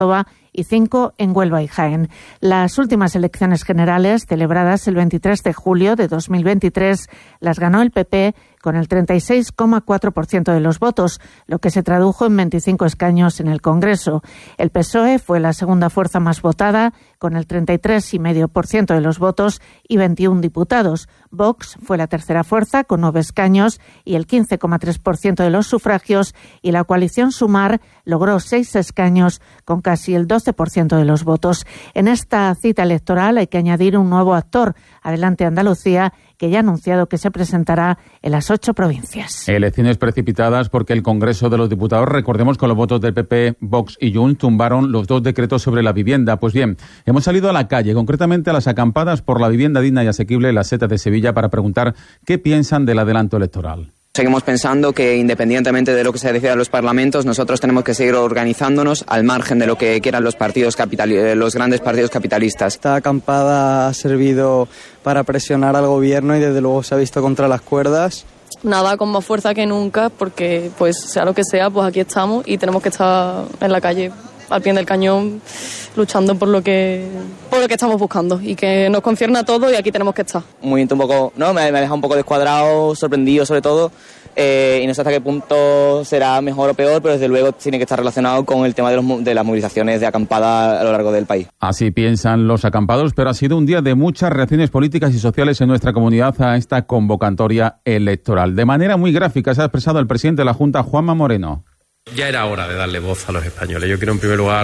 y 5 en Huelva y Jaén. Las últimas elecciones generales, celebradas el 23 de julio de 2023, las ganó el PP con el 36,4% de los votos, lo que se tradujo en 25 escaños en el Congreso. El PSOE fue la segunda fuerza más votada, con el 33,5% de los votos y 21 diputados. Vox fue la tercera fuerza, con 9 escaños y el 15,3% de los sufragios, y la coalición Sumar logró 6 escaños, con casi el 12% de los votos. En esta cita electoral hay que añadir un nuevo actor, Adelante Andalucía, que ya ha anunciado que se presentará en las 8 provincias. Elecciones precipitadas porque el Congreso de los Diputados, recordemos, con los votos del PP, Vox y Junts, tumbaron los 2 decretos sobre la vivienda. Pues bien, hemos salido a la calle, concretamente a las acampadas por la vivienda digna y asequible en las setas de Sevilla, para preguntar qué piensan del adelanto electoral. Seguimos pensando que, independientemente de lo que se decida en los parlamentos, nosotros tenemos que seguir organizándonos al margen de lo que quieran los grandes partidos capitalistas. Esta acampada ha servido para presionar al gobierno y desde luego se ha visto contra las cuerdas. Nada, con más fuerza que nunca, porque pues sea lo que sea, pues aquí estamos y tenemos que estar en la calle, al pie del cañón, luchando por lo que estamos buscando y que nos concierne a todos, y aquí tenemos que estar. Un movimiento un poco, me ha dejado un poco descuadrado, sorprendido sobre todo, y no sé hasta qué punto será mejor o peor, pero desde luego tiene que estar relacionado con el tema de las movilizaciones de acampada a lo largo del país. Así piensan los acampados, pero ha sido un día de muchas reacciones políticas y sociales en nuestra comunidad a esta convocatoria electoral. De manera muy gráfica se ha expresado el presidente de la Junta, Juanma Moreno. Ya era hora de darle voz a los españoles. Yo creo, en primer lugar,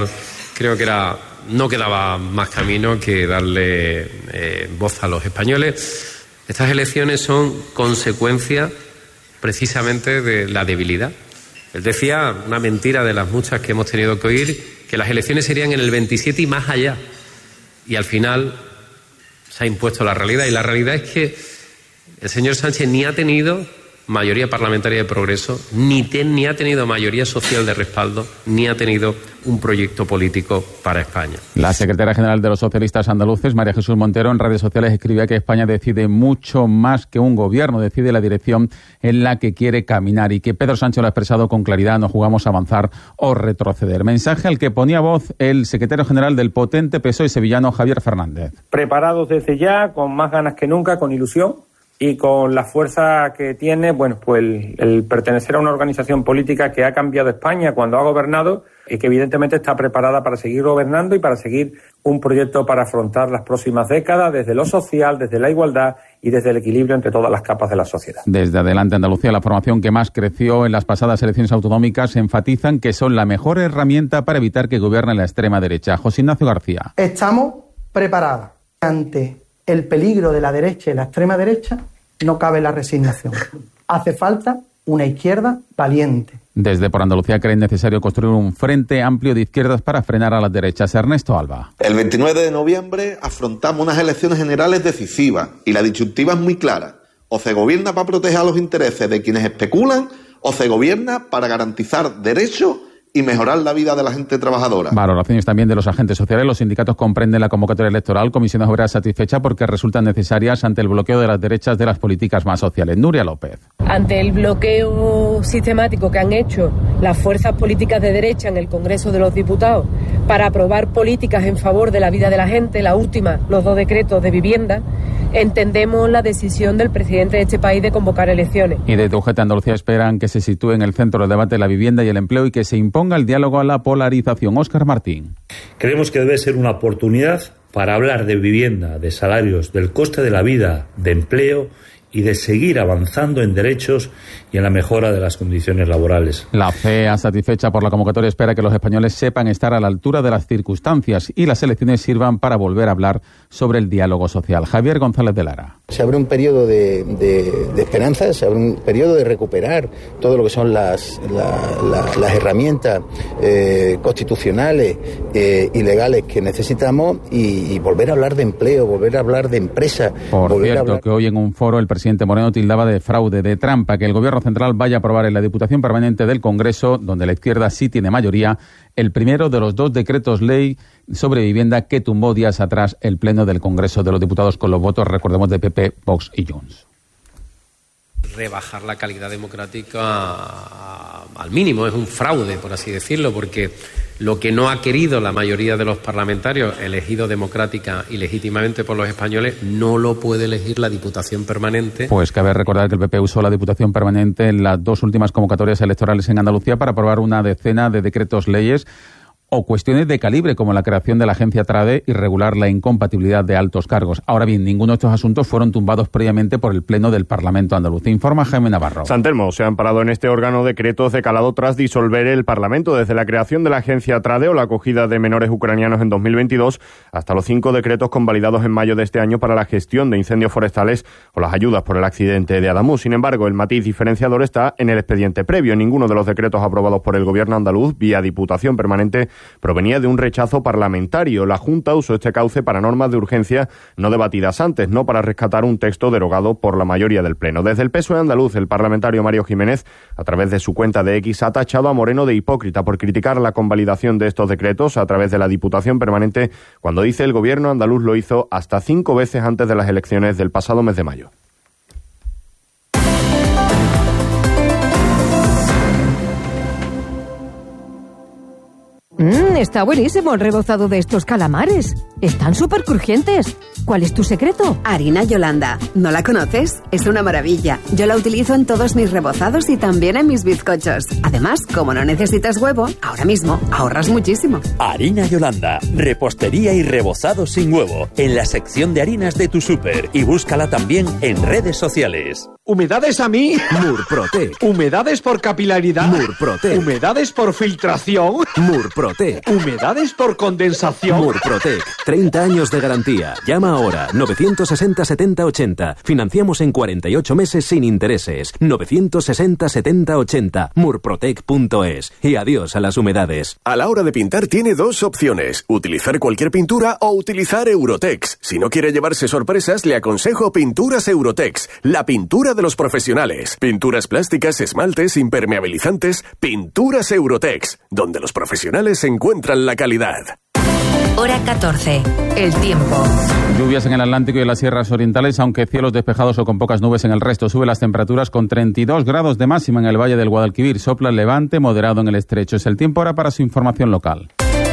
no quedaba más camino que darle voz a los españoles. Estas elecciones son consecuencia precisamente de la debilidad. Él decía, una mentira de las muchas que hemos tenido que oír, que las elecciones serían en el 27 y más allá. Y al final se ha impuesto la realidad. Y la realidad es que el señor Sánchez ni ha tenido mayoría parlamentaria de progreso, ni ha tenido mayoría social de respaldo, ni ha tenido un proyecto político para España. La secretaria general de los socialistas andaluces, María Jesús Montero, en redes sociales escribía que España decide mucho más que un gobierno, decide la dirección en la que quiere caminar, y que Pedro Sánchez lo ha expresado con claridad: no jugamos a avanzar o retroceder. Mensaje al que ponía voz el secretario general del potente PSOE sevillano, Javier Fernández. Preparados desde ya, con más ganas que nunca, con ilusión y con la fuerza que tiene, pues el pertenecer a una organización política que ha cambiado España cuando ha gobernado y que evidentemente está preparada para seguir gobernando y para seguir un proyecto para afrontar las próximas décadas desde lo social, desde la igualdad y desde el equilibrio entre todas las capas de la sociedad. Desde Adelante Andalucía, la formación que más creció en las pasadas elecciones autonómicas, enfatizan que son la mejor herramienta para evitar que gobierne la extrema derecha. José Ignacio García. Estamos preparados ante el peligro de la derecha y la extrema derecha. No cabe la resignación. Hace falta una izquierda valiente. Desde Por Andalucía creen necesario construir un frente amplio de izquierdas para frenar a las derechas. Ernesto Alba. El 29 de noviembre afrontamos unas elecciones generales decisivas y la disyuntiva es muy clara. O se gobierna para proteger a los intereses de quienes especulan, o se gobierna para garantizar derechos y mejorar la vida de la gente trabajadora. Valoraciones también de los agentes sociales. Los sindicatos comprenden la convocatoria electoral. Comisiones Obreras satisfecha porque resultan necesarias ante el bloqueo de las derechas de las políticas más sociales. Nuria López. Ante el bloqueo sistemático que han hecho las fuerzas políticas de derecha en el Congreso de los Diputados para aprobar políticas en favor de la vida de la gente, la última, los 2 decretos de vivienda, entendemos la decisión del presidente de este país de convocar elecciones. Y desde UGT Andalucía esperan que se sitúe en el centro del debate la vivienda y el empleo y que se imponga el diálogo a la polarización. Óscar Martín. Creemos que debe ser una oportunidad para hablar de vivienda, de salarios, del coste de la vida, de empleo y de seguir avanzando en derechos y en la mejora de las condiciones laborales. La CEA, satisfecha por la convocatoria, espera que los españoles sepan estar a la altura de las circunstancias y las elecciones sirvan para volver a hablar sobre el diálogo social. Javier González de Lara. Se abre un periodo de esperanza, se abre un periodo de recuperar todo lo que son las herramientas constitucionales y legales que necesitamos y volver a hablar de empleo, volver a hablar de empresa. Por cierto, que hoy en un foro el presidente Moreno tildaba de fraude, de trampa, que el Gobierno Central vaya a aprobar en la Diputación Permanente del Congreso, donde la izquierda sí tiene mayoría, el primero de los 2 decretos ley sobre vivienda que tumbó días atrás el Pleno del Congreso de los Diputados con los votos, recordemos, de PP, Vox y Junts. rebajar la calidad democrática al mínimo. Es un fraude, por así decirlo, porque lo que no ha querido la mayoría de los parlamentarios elegidos democrática y legítimamente por los españoles no lo puede elegir la Diputación Permanente. Pues cabe recordar que el PP usó la Diputación Permanente en las 2 últimas convocatorias electorales en Andalucía para aprobar una decena de decretos leyes o cuestiones de calibre como la creación de la agencia TRADE y regular la incompatibilidad de altos cargos. Ahora bien, ninguno de estos asuntos fueron tumbados previamente por el Pleno del Parlamento andaluz. Informa Jaime Navarro. San Telmo se han parado en este órgano decretos de calado tras disolver el Parlamento, desde la creación de la agencia TRADE o la acogida de menores ucranianos en 2022 hasta los 5 decretos convalidados en mayo de este año para la gestión de incendios forestales o las ayudas por el accidente de Adamuz. Sin embargo, el matiz diferenciador está en el expediente previo. Ninguno de los decretos aprobados por el Gobierno andaluz vía Diputación Permanente provenía de un rechazo parlamentario. La Junta usó este cauce para normas de urgencia no debatidas antes, no para rescatar un texto derogado por la mayoría del Pleno. Desde el PSOE andaluz, el parlamentario Mario Jiménez, a través de su cuenta de X, ha tachado a Moreno de hipócrita por criticar la convalidación de estos decretos a través de la Diputación Permanente, cuando dice el Gobierno andaluz lo hizo hasta 5 veces antes de las elecciones del pasado mes de mayo. Está buenísimo el rebozado de estos calamares. Están súper crujientes. ¿Cuál es tu secreto? Harina Yolanda. ¿No la conoces? Es una maravilla. Yo la utilizo en todos mis rebozados y también en mis bizcochos. Además, como no necesitas huevo, ahora mismo ahorras muchísimo. Harina Yolanda. Repostería y rebozado sin huevo. En la sección de harinas de tu súper. Y búscala también en redes sociales. ¿Humedades a mí? Murprotec. ¿Humedades por capilaridad? Murprotec. ¿Humedades por filtración? Murprotec. ¿Humedades por condensación? Murprotec. 30 años de garantía. Llama ahora. 960 70 80. Financiamos en 48 meses sin intereses. 960 70 80. Murprotec.es. Y adiós a las humedades. A la hora de pintar tiene 2 opciones. Utilizar cualquier pintura o utilizar Eurotex. Si no quiere llevarse sorpresas, le aconsejo Pinturas Eurotex. La pintura de los profesionales. Pinturas plásticas, esmaltes, impermeabilizantes. Pinturas Eurotex. Donde los profesionales encuentran la calidad. Hora 14. El tiempo. Lluvias en el Atlántico y en las sierras orientales, aunque cielos despejados o con pocas nubes en el resto. Sube las temperaturas con 32 grados de máxima en el Valle del Guadalquivir. Sopla el levante moderado en el estrecho. Es el tiempo ahora para su información local.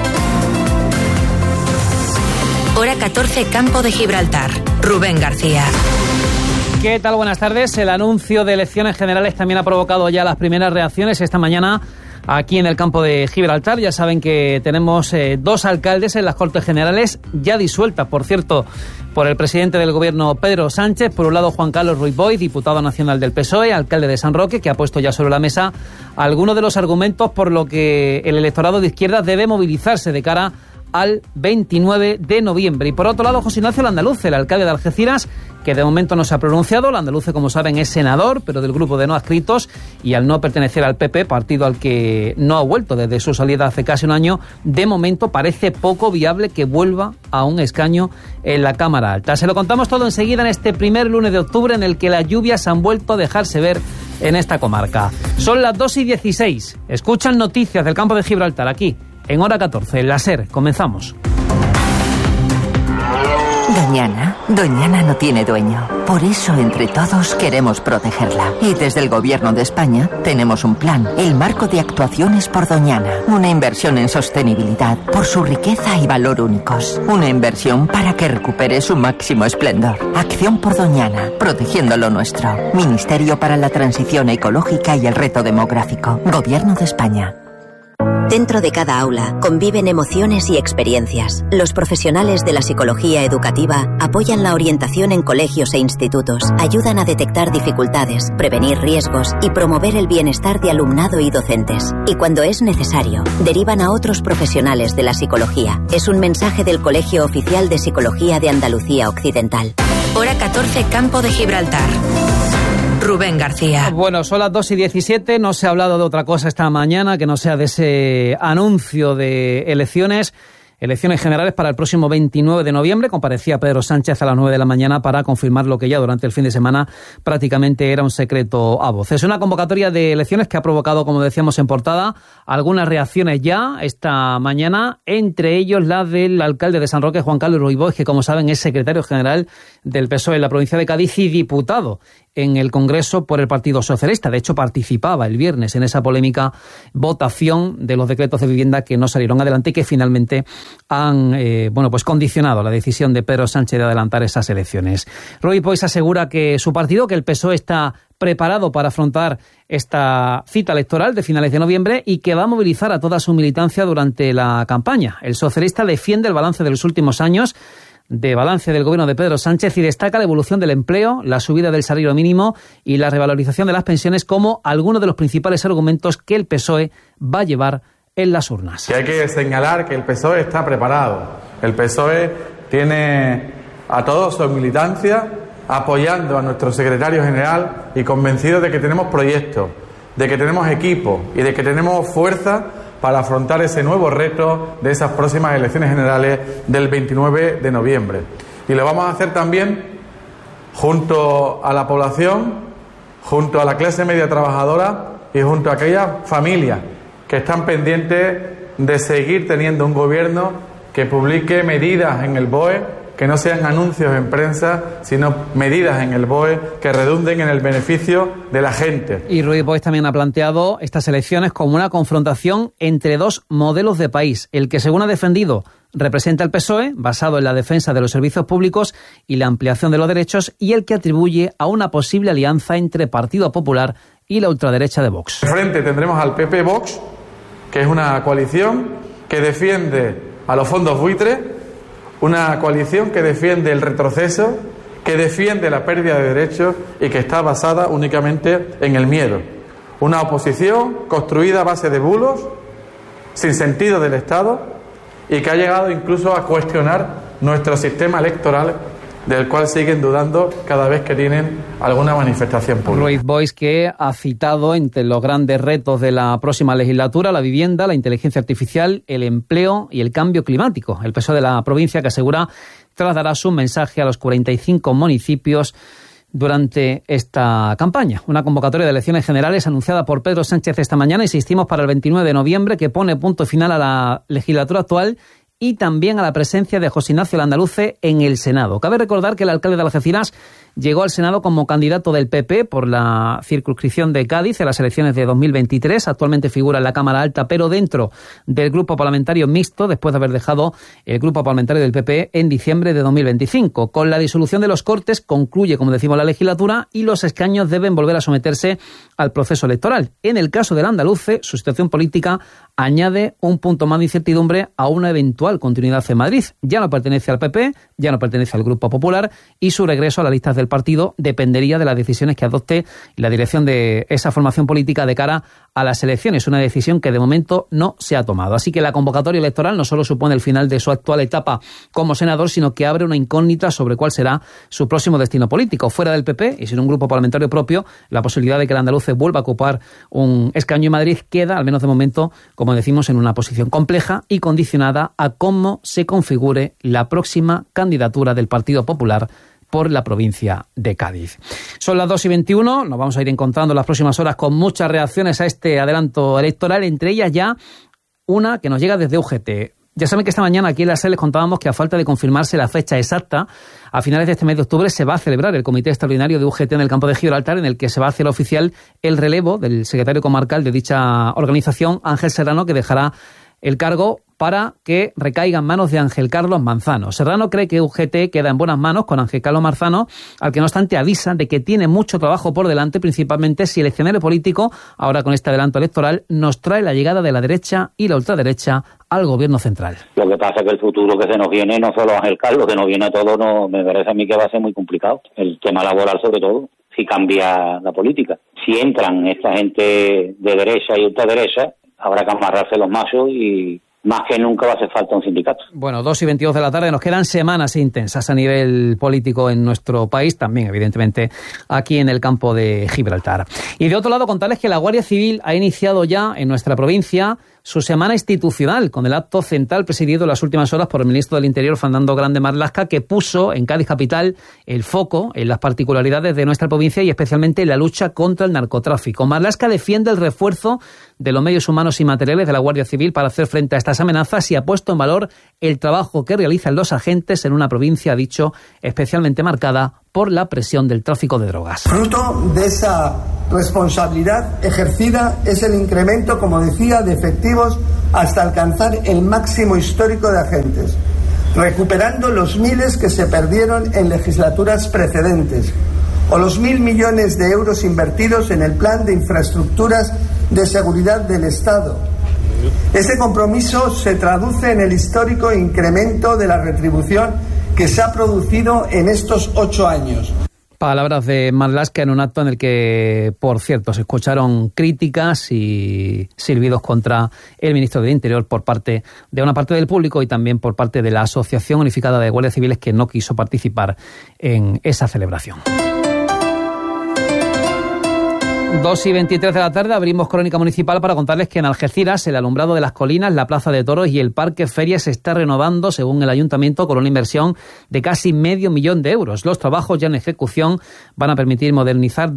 Hora 14. Campo de Gibraltar. Rubén García. ¿Qué tal? Buenas tardes. El anuncio de elecciones generales también ha provocado ya las primeras reacciones esta mañana aquí en el campo de Gibraltar. Ya saben que tenemos 2 alcaldes en las Cortes Generales, ya disueltas, por cierto, por el presidente del Gobierno, Pedro Sánchez. Por un lado, Juan Carlos Ruiz Boix, diputado nacional del PSOE, alcalde de San Roque, que ha puesto ya sobre la mesa algunos de los argumentos por lo que el electorado de izquierdas debe movilizarse de cara al 29 de noviembre. Y por otro lado, José Ignacio Landaluce, el alcalde de Algeciras, que de momento no se ha pronunciado. Landaluce, como saben, es senador, pero del grupo de no adscritos, y al no pertenecer al PP, partido al que no ha vuelto desde su salida hace casi un año, de momento parece poco viable que vuelva a un escaño en la Cámara Alta. Se lo contamos todo enseguida en este primer lunes de octubre en el que las lluvias han vuelto a dejarse ver en esta comarca. Son las 2:16. Escuchan noticias del campo de Gibraltar aquí, en Hora 14, en la SER. Comenzamos. Doñana no tiene dueño. Por eso, entre todos, queremos protegerla. Y desde el Gobierno de España tenemos un plan, el Marco de Actuaciones por Doñana. Una inversión en sostenibilidad por su riqueza y valor únicos. Una inversión para que recupere su máximo esplendor. Acción por Doñana, protegiendo lo nuestro. Ministerio para la Transición Ecológica y el Reto Demográfico. Gobierno de España. Dentro de cada aula conviven emociones y experiencias. Los profesionales de la psicología educativa apoyan la orientación en colegios e institutos, ayudan a detectar dificultades, prevenir riesgos y promover el bienestar de alumnado y docentes. Y cuando es necesario, derivan a otros profesionales de la psicología. Es un mensaje del Colegio Oficial de Psicología de Andalucía Occidental. Hora 14, Campo de Gibraltar. Rubén García. Bueno, son las 2:17, no se ha hablado de otra cosa esta mañana que no sea de ese anuncio de elecciones. elecciones generales para el próximo 29 de noviembre. Comparecía Pedro Sánchez a las 9 de la mañana para confirmar lo que ya durante el fin de semana prácticamente era un secreto a voces. Una convocatoria de elecciones que ha provocado, como decíamos en portada, algunas reacciones ya esta mañana, entre ellos la del alcalde de San Roque, Juan Carlos Ruiz Boix, que como saben es secretario general del PSOE en la provincia de Cádiz y diputado en el Congreso por el Partido Socialista. De hecho, participaba el viernes en esa polémica votación de los decretos de vivienda que no salieron adelante y que finalmente han condicionado la decisión de Pedro Sánchez de adelantar esas elecciones. Ruiz Boix asegura que su partido, que el PSOE, está preparado para afrontar esta cita electoral de finales de noviembre y que va a movilizar a toda su militancia durante la campaña. El socialista defiende el balance de los últimos años de balance del gobierno de Pedro Sánchez y destaca la evolución del empleo, la subida del salario mínimo y la revalorización de las pensiones como algunos de los principales argumentos que el PSOE va a llevar en las urnas. Y hay que señalar que el PSOE está preparado. El PSOE tiene a toda su militancia apoyando a nuestro secretario general y convencido de que tenemos proyectos, de que tenemos equipo y de que tenemos fuerza para afrontar ese nuevo reto de esas próximas elecciones generales del 29 de noviembre. Y lo vamos a hacer también junto a la población, junto a la clase media trabajadora y junto a aquellas familias que están pendientes de seguir teniendo un gobierno que publique medidas en el BOE, que no sean anuncios en prensa, sino medidas en el BOE que redunden en el beneficio de la gente. Y Ruiz Boix también ha planteado estas elecciones como una confrontación entre dos modelos de país. El que, según ha defendido, representa el PSOE, basado en la defensa de los servicios públicos y la ampliación de los derechos, y el que atribuye a una posible alianza entre Partido Popular y la ultraderecha de Vox. De frente tendremos al PP-Vox, que es una coalición que defiende a los fondos buitres, una coalición que defiende el retroceso, que defiende la pérdida de derechos y que está basada únicamente en el miedo. Una oposición construida a base de bulos, sin sentido del Estado y que ha llegado incluso a cuestionar nuestro sistema electoral, del cual siguen dudando cada vez que tienen alguna manifestación pública. Ruiz Boix, que ha citado entre los grandes retos de la próxima legislatura la vivienda, la inteligencia artificial, el empleo y el cambio climático. El PSOE de la provincia, que asegura trasladará su mensaje a los 45 municipios durante esta campaña. Una convocatoria de elecciones generales anunciada por Pedro Sánchez esta mañana, insistimos, para el 29 de noviembre, que pone punto final a la legislatura actual y también a la presencia de José Ignacio Landaluce en el Senado. Cabe recordar que el alcalde de Algeciras llegó al Senado como candidato del PP por la circunscripción de Cádiz en las elecciones de 2023. Actualmente figura en la Cámara Alta, pero dentro del grupo parlamentario mixto, después de haber dejado el grupo parlamentario del PP en diciembre de 2025. Con la disolución de los Cortes concluye, como decimos, la legislatura y los escaños deben volver a someterse al proceso electoral. En el caso del Landaluce, su situación política añade un punto más de incertidumbre a una eventual continuidad en Madrid. Ya no pertenece al PP, ya no pertenece al Grupo Popular y su regreso a las listas del partido dependería de las decisiones que adopte la dirección de esa formación política de cara a las elecciones, una decisión que de momento no se ha tomado. Así que la convocatoria electoral no solo supone el final de su actual etapa como senador, sino que abre una incógnita sobre cuál será su próximo destino político. Fuera del PP y sin un grupo parlamentario propio, la posibilidad de que el andaluce vuelva a ocupar un escaño en Madrid queda, al menos de momento, como decimos, en una posición compleja y condicionada a cómo se configure la próxima candidatura del Partido Popular por la provincia de Cádiz. Son las 2:21, nos vamos a ir encontrando en las próximas horas con muchas reacciones a este adelanto electoral, entre ellas ya una que nos llega desde UGT. Ya saben que esta mañana aquí en la SER les contábamos que a falta de confirmarse la fecha exacta, a finales de este mes de octubre se va a celebrar el Comité Extraordinario de UGT en el campo de Gibraltar, en el que se va a hacer oficial el relevo del secretario comarcal de dicha organización, Ángel Serrano, que dejará el cargo para que recaiga en manos de Ángel Carlos Manzano. Serrano cree que UGT queda en buenas manos con Ángel Carlos Manzano, al que no obstante avisa de que tiene mucho trabajo por delante, principalmente si el escenario político, ahora con este adelanto electoral, nos trae la llegada de la derecha y la ultraderecha al gobierno central. Lo que pasa es que el futuro que se nos viene, no solo Ángel Carlos, que nos viene a todos, no, me parece a mí que va a ser muy complicado. El tema laboral sobre todo, si cambia la política. Si entran esta gente de derecha y ultraderecha, habrá que amarrarse los machos y más que nunca va a hacer falta un sindicato. Bueno, 2:22 de la tarde, nos quedan semanas intensas a nivel político en nuestro país, también evidentemente aquí en el campo de Gibraltar. Y de otro lado, contarles que la Guardia Civil ha iniciado ya en nuestra provincia su semana institucional con el acto central presidido en las últimas horas por el ministro del Interior, Fernando Grande Marlaska, que puso en Cádiz capital el foco en las particularidades de nuestra provincia y especialmente en la lucha contra el narcotráfico. Marlaska defiende el refuerzo de los medios humanos y materiales de la Guardia Civil para hacer frente a estas amenazas y ha puesto en valor el trabajo que realizan los agentes en una provincia, ha dicho, especialmente marcada por la presión del tráfico de drogas. Fruto de esa responsabilidad ejercida es el incremento, como decía, de efectivos hasta alcanzar el máximo histórico de agentes, recuperando los miles que se perdieron en legislaturas precedentes o los 1.000 millones de euros invertidos en el Plan de Infraestructuras de Seguridad del Estado. Ese compromiso se traduce en el histórico incremento de la retribución que se ha producido en estos 8 años. Palabras de Marlaska en un acto en el que, por cierto, se escucharon críticas y silbidos contra el ministro del Interior por parte de una parte del público y también por parte de la Asociación Unificada de Guardias Civiles, que no quiso participar en esa celebración. 2:23 de la tarde, abrimos Crónica Municipal para contarles que en Algeciras el alumbrado de las colinas, la plaza de toros y el parque feria se está renovando, según el ayuntamiento, con una inversión de casi $500,000 de euros. Los trabajos ya en ejecución van a permitir modernizar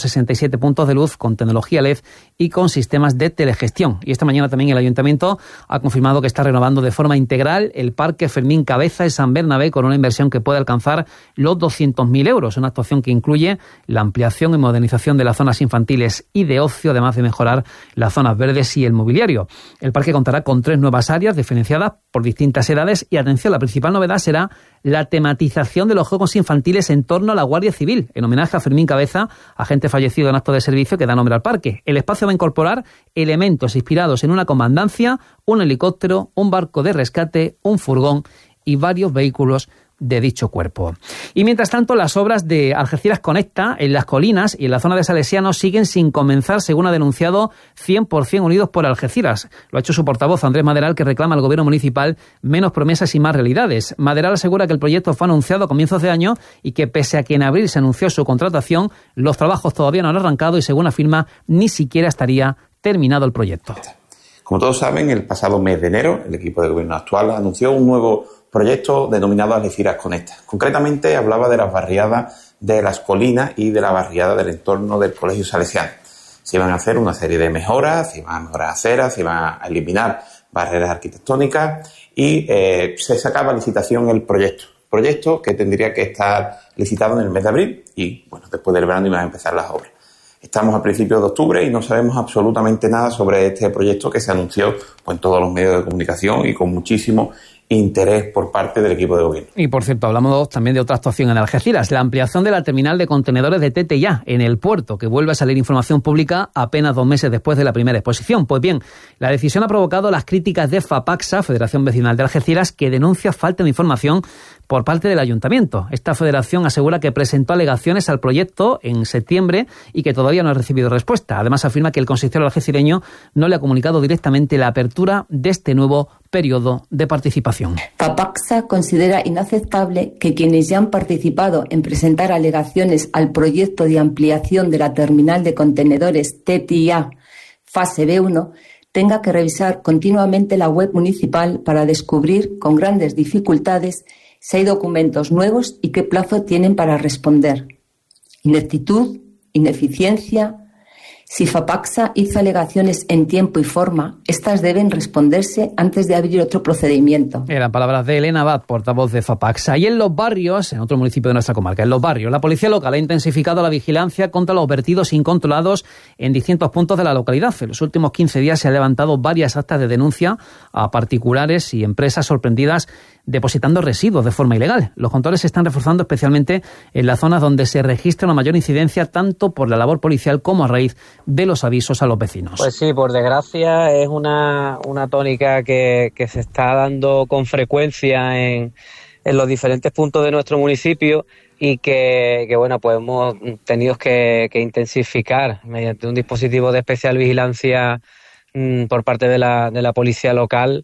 267 puntos de luz con tecnología LED y con sistemas de telegestión. Y esta mañana también el ayuntamiento ha confirmado que está renovando de forma integral el parque Fermín Cabeza de San Bernabé con una inversión que puede alcanzar los 200.000 euros. Una actuación que incluye la ampliación y modernización de las zonas infantiles y de ocio, además de mejorar las zonas verdes y el mobiliario. El parque contará con 3 nuevas áreas diferenciadas por distintas edades y, atención, la principal novedad será la tematización de los juegos infantiles en torno a la Guardia Civil, en homenaje a Fermín Cabeza, agente fallecido en acto de servicio que da nombre al parque. El espacio va a incorporar elementos inspirados en una comandancia, un helicóptero, un barco de rescate, un furgón y varios vehículos de dicho cuerpo. Y mientras tanto, las obras de Algeciras Conecta en las colinas y en la zona de Salesianos siguen sin comenzar, según ha denunciado 100% Unidos por Algeciras. Lo ha hecho su portavoz, Andrés Maderal, que reclama al gobierno municipal menos promesas y más realidades. Maderal asegura que el proyecto fue anunciado a comienzos de año y que, pese a que en abril se anunció su contratación, los trabajos todavía no han arrancado y, según afirma, ni siquiera estaría terminado el proyecto. Como todos saben, el pasado mes de enero, el equipo de gobierno actual anunció un nuevo proyecto denominado Algeciras Conecta. Concretamente hablaba de las barriadas de las colinas y de la barriada del entorno del Colegio Salesiano. Se iban a hacer una serie de mejoras, se iban a mejorar aceras, se iban a eliminar barreras arquitectónicas y se sacaba a licitación el proyecto que tendría que estar licitado en el mes de abril y, bueno, después del verano iban a empezar las obras. Estamos a principios de octubre y no sabemos absolutamente nada sobre este proyecto que se anunció pues, en todos los medios de comunicación y con muchísimo interés por parte del equipo de gobierno. Y por cierto, hablamos también de otra actuación en Algeciras, la ampliación de la terminal de contenedores de TTIA en el puerto, que vuelve a salir información pública apenas 2 meses después de la primera exposición. Pues bien, la decisión ha provocado las críticas de FAPACSA, Federación Vecinal de Algeciras, que denuncia falta de información por parte del ayuntamiento. Esta federación asegura que presentó alegaciones al proyecto en septiembre y que todavía no ha recibido respuesta. Además, afirma que el consistorio algecireño no le ha comunicado directamente la apertura de este nuevo periodo de participación. FAPACSA considera inaceptable que quienes ya han participado en presentar alegaciones al proyecto de ampliación de la terminal de contenedores TTIA fase B1 tenga que revisar continuamente la web municipal para descubrir con grandes dificultades si hay documentos nuevos y qué plazo tienen para responder. Ineptitud, ineficiencia. Si FAPACSA hizo alegaciones en tiempo y forma, estas deben responderse antes de abrir otro procedimiento. Eran palabras de Elena Abad, portavoz de FAPACSA. Y en Los Barrios, en otro municipio de nuestra comarca, en Los Barrios, la policía local ha intensificado la vigilancia contra los vertidos incontrolados en distintos puntos de la localidad. En los últimos 15 días se han levantado varias actas de denuncia a particulares y empresas sorprendidas depositando residuos de forma ilegal. Los controles se están reforzando especialmente en las zonas donde se registra una mayor incidencia tanto por la labor policial como a raíz de los avisos a los vecinos. Pues sí, por desgracia es una tónica que se está dando con frecuencia en los diferentes puntos de nuestro municipio y que bueno, pues hemos tenido que intensificar mediante un dispositivo de especial vigilancia por parte de la policía local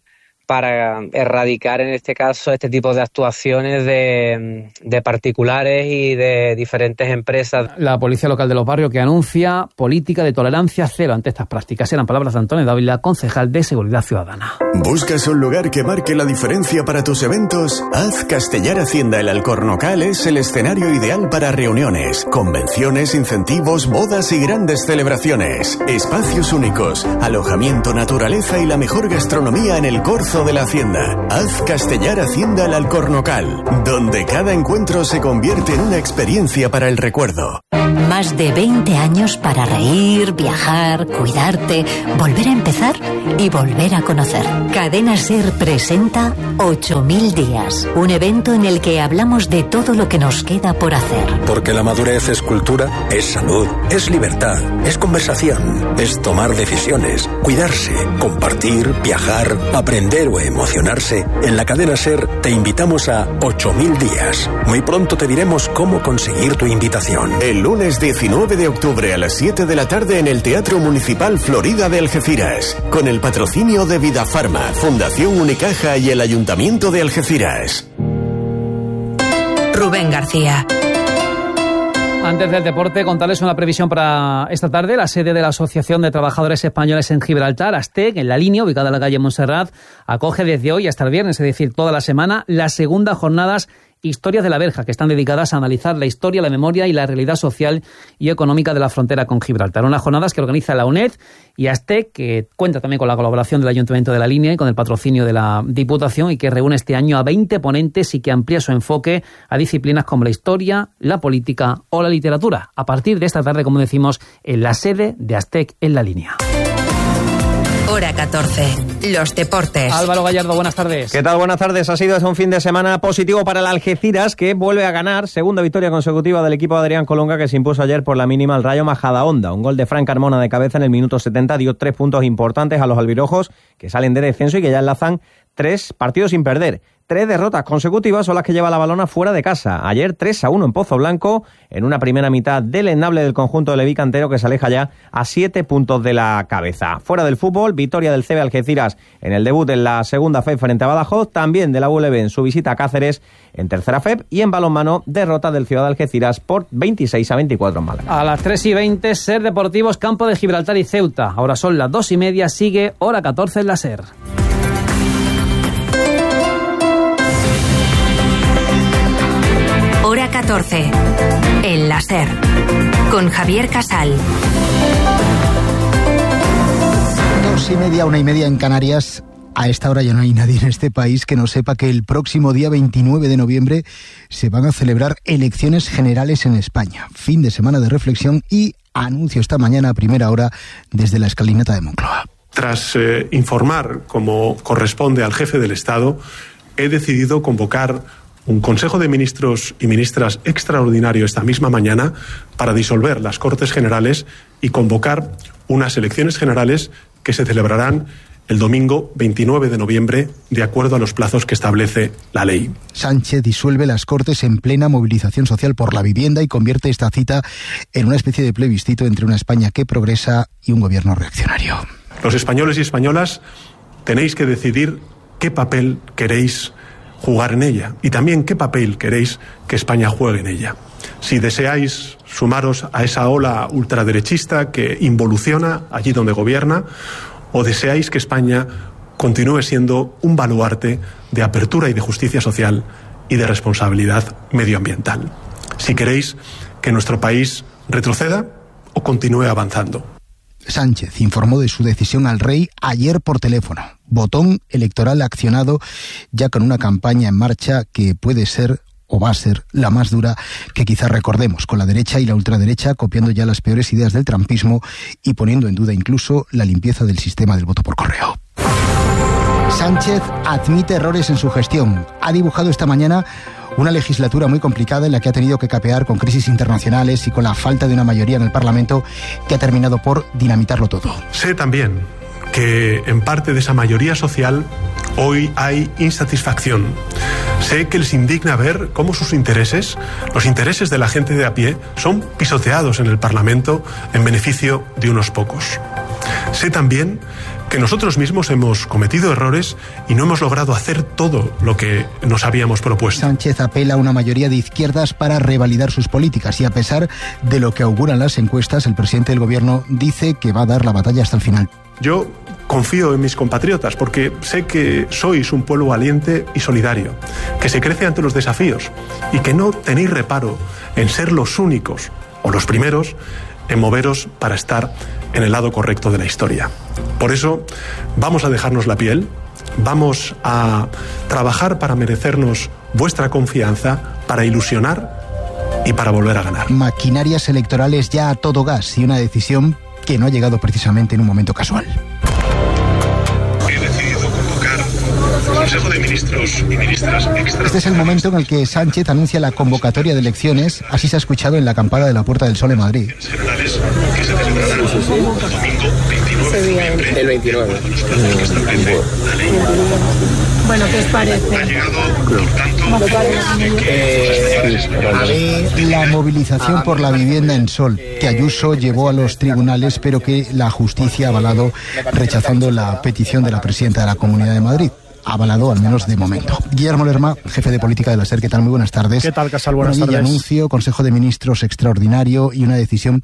para erradicar en este caso este tipo de actuaciones de particulares y de diferentes empresas. La Policía Local de los Barrios que anuncia política de tolerancia cero ante estas prácticas. Eran palabras de Antonio Dávila, concejal de Seguridad Ciudadana. ¿Buscas un lugar que marque la diferencia para tus eventos? Haz Castellar Hacienda El Alcornocal es el escenario ideal para reuniones, convenciones, incentivos, bodas y grandes celebraciones. Espacios únicos, alojamiento, naturaleza y la mejor gastronomía en el Corzo de la Hacienda. Haz Castellar Hacienda El Alcornocal, donde cada encuentro se convierte en una experiencia para el recuerdo. Más de 20 años para reír, viajar, cuidarte, volver a empezar y volver a conocer. Cadena SER presenta 8000 días, un evento en el que hablamos de todo lo que nos queda por hacer. Porque la madurez es cultura, es salud, es libertad, es conversación, es tomar decisiones, cuidarse, compartir, viajar, aprender o emocionarse. En la cadena SER te invitamos a 8000 días. Muy pronto te diremos cómo conseguir tu invitación. El lunes 19 de octubre a las 7 de la tarde en el Teatro Municipal Florida de Algeciras, con el patrocinio de Vidafarma, Fundación Unicaja y el Ayuntamiento de Algeciras. Rubén García. Antes del deporte, contarles una previsión para esta tarde. La sede de la Asociación de Trabajadores Españoles en Gibraltar, ASTEC, en La Línea, ubicada en la calle Montserrat, acoge desde hoy hasta el viernes, es decir, toda la semana, las segundas jornadas Historias de la Verja, que están dedicadas a analizar la historia, la memoria y la realidad social y económica de la frontera con Gibraltar. Unas jornadas que organiza la UNED y ASTEC, que cuenta también con la colaboración del Ayuntamiento de La Línea y con el patrocinio de la Diputación, y que reúne este año a 20 ponentes y que amplía su enfoque a disciplinas como la historia, la política o la literatura. A partir de esta tarde, como decimos, en la sede de ASTEC en La Línea. Hora 14. Los deportes. Álvaro Gallardo, buenas tardes. ¿Qué tal? Buenas tardes. Ha sido un fin de semana positivo para el Algeciras, que vuelve a ganar. Segunda victoria consecutiva del equipo de Adrián Colunga, que se impuso ayer por la mínima al Rayo Majadahonda. Un gol de Fran Carmona de cabeza en el minuto 70 dio 3 puntos importantes a los albirrojos, que salen de descenso y que ya enlazan 3 partidos sin perder. 3 derrotas consecutivas son las que lleva la Balona fuera de casa. Ayer 3-1 en Pozo Blanco, en una primera mitad deleznable del conjunto de Leví Cantero, que se aleja ya a 7 puntos de la cabeza. Fuera del fútbol, victoria del CB Algeciras en el debut en la segunda FEB frente a Badajoz, también de la ULB en su visita a Cáceres en tercera FEB, y en balonmano, derrota del Ciudad de Algeciras por 26-24 en Málaga. A las 3:20, SER Deportivos, Campo de Gibraltar y Ceuta. Ahora son las 2:30, sigue Hora 14 en la SER. Hora 14. En la SER. Con Javier Casal. 2:30, 1:30 en Canarias. A esta hora ya no hay nadie en este país que no sepa que el próximo día 29 de noviembre se van a celebrar elecciones generales en España. Fin de semana de reflexión y anuncio esta mañana a primera hora desde la escalinata de Moncloa. Tras informar, como corresponde al jefe del Estado, he decidido convocar un Consejo de Ministros y Ministras extraordinario esta misma mañana para disolver las Cortes Generales y convocar unas elecciones generales que se celebrarán el domingo 29 de noviembre, de acuerdo a los plazos que establece la ley. Sánchez disuelve las Cortes en plena movilización social por la vivienda y convierte esta cita en una especie de plebiscito entre una España que progresa y un gobierno reaccionario. Los españoles y españolas tenéis que decidir qué papel queréis jugar en ella y también qué papel queréis que España juegue en ella. Si deseáis sumaros a esa ola ultraderechista que involuciona allí donde gobierna, o deseáis que España continúe siendo un baluarte de apertura y de justicia social y de responsabilidad medioambiental. Si queréis que nuestro país retroceda o continúe avanzando. Sánchez informó de su decisión al rey ayer por teléfono. Botón electoral accionado, ya con una campaña en marcha que puede ser o va a ser la más dura que quizás recordemos, con la derecha y la ultraderecha copiando ya las peores ideas del trumpismo y poniendo en duda incluso la limpieza del sistema del voto por correo. Sánchez admite errores en su gestión. Ha dibujado esta mañana una legislatura muy complicada en la que ha tenido que capear con crisis internacionales y con la falta de una mayoría en el Parlamento que ha terminado por dinamitarlo todo. Sé también que en parte de esa mayoría social hoy hay insatisfacción. Sé que les indigna ver cómo sus intereses, los intereses de la gente de a pie, son pisoteados en el Parlamento en beneficio de unos pocos. Sé también que nosotros mismos hemos cometido errores y no hemos logrado hacer todo lo que nos habíamos propuesto. Sánchez apela a una mayoría de izquierdas para revalidar sus políticas y, a pesar de lo que auguran las encuestas, el presidente del gobierno dice que va a dar la batalla hasta el final. Yo confío en mis compatriotas porque sé que sois un pueblo valiente y solidario, que se crece ante los desafíos y que no tenéis reparo en ser los únicos o los primeros en moveros para estar en el lado correcto de la historia. Por eso vamos a dejarnos la piel, vamos a trabajar para merecernos vuestra confianza, para ilusionar y para volver a ganar. Maquinarias electorales ya a todo gas y una decisión que no ha llegado precisamente en un momento casual. He decidido convocar Consejo de Ministros y Ministras extra. Este es el momento en el que Sánchez anuncia la convocatoria de elecciones, así se ha escuchado en la campana de la Puerta del Sol en Madrid. Generales que se celebrarán el domingo 29 de noviembre. El 29. Bueno, ¿qué os parece? Ha llegado, por tanto, La movilización por la vivienda en Sol, que Ayuso llevó a los tribunales, pero que la justicia ha avalado, rechazando la petición de la presidenta de la Comunidad de Madrid. Avalado, al menos de momento. Guillermo Lerma, jefe de política de la SER, ¿qué tal? Muy buenas tardes. ¿Qué tal, Casal? Buenas tardes. Anuncio, Consejo de Ministros extraordinario y una decisión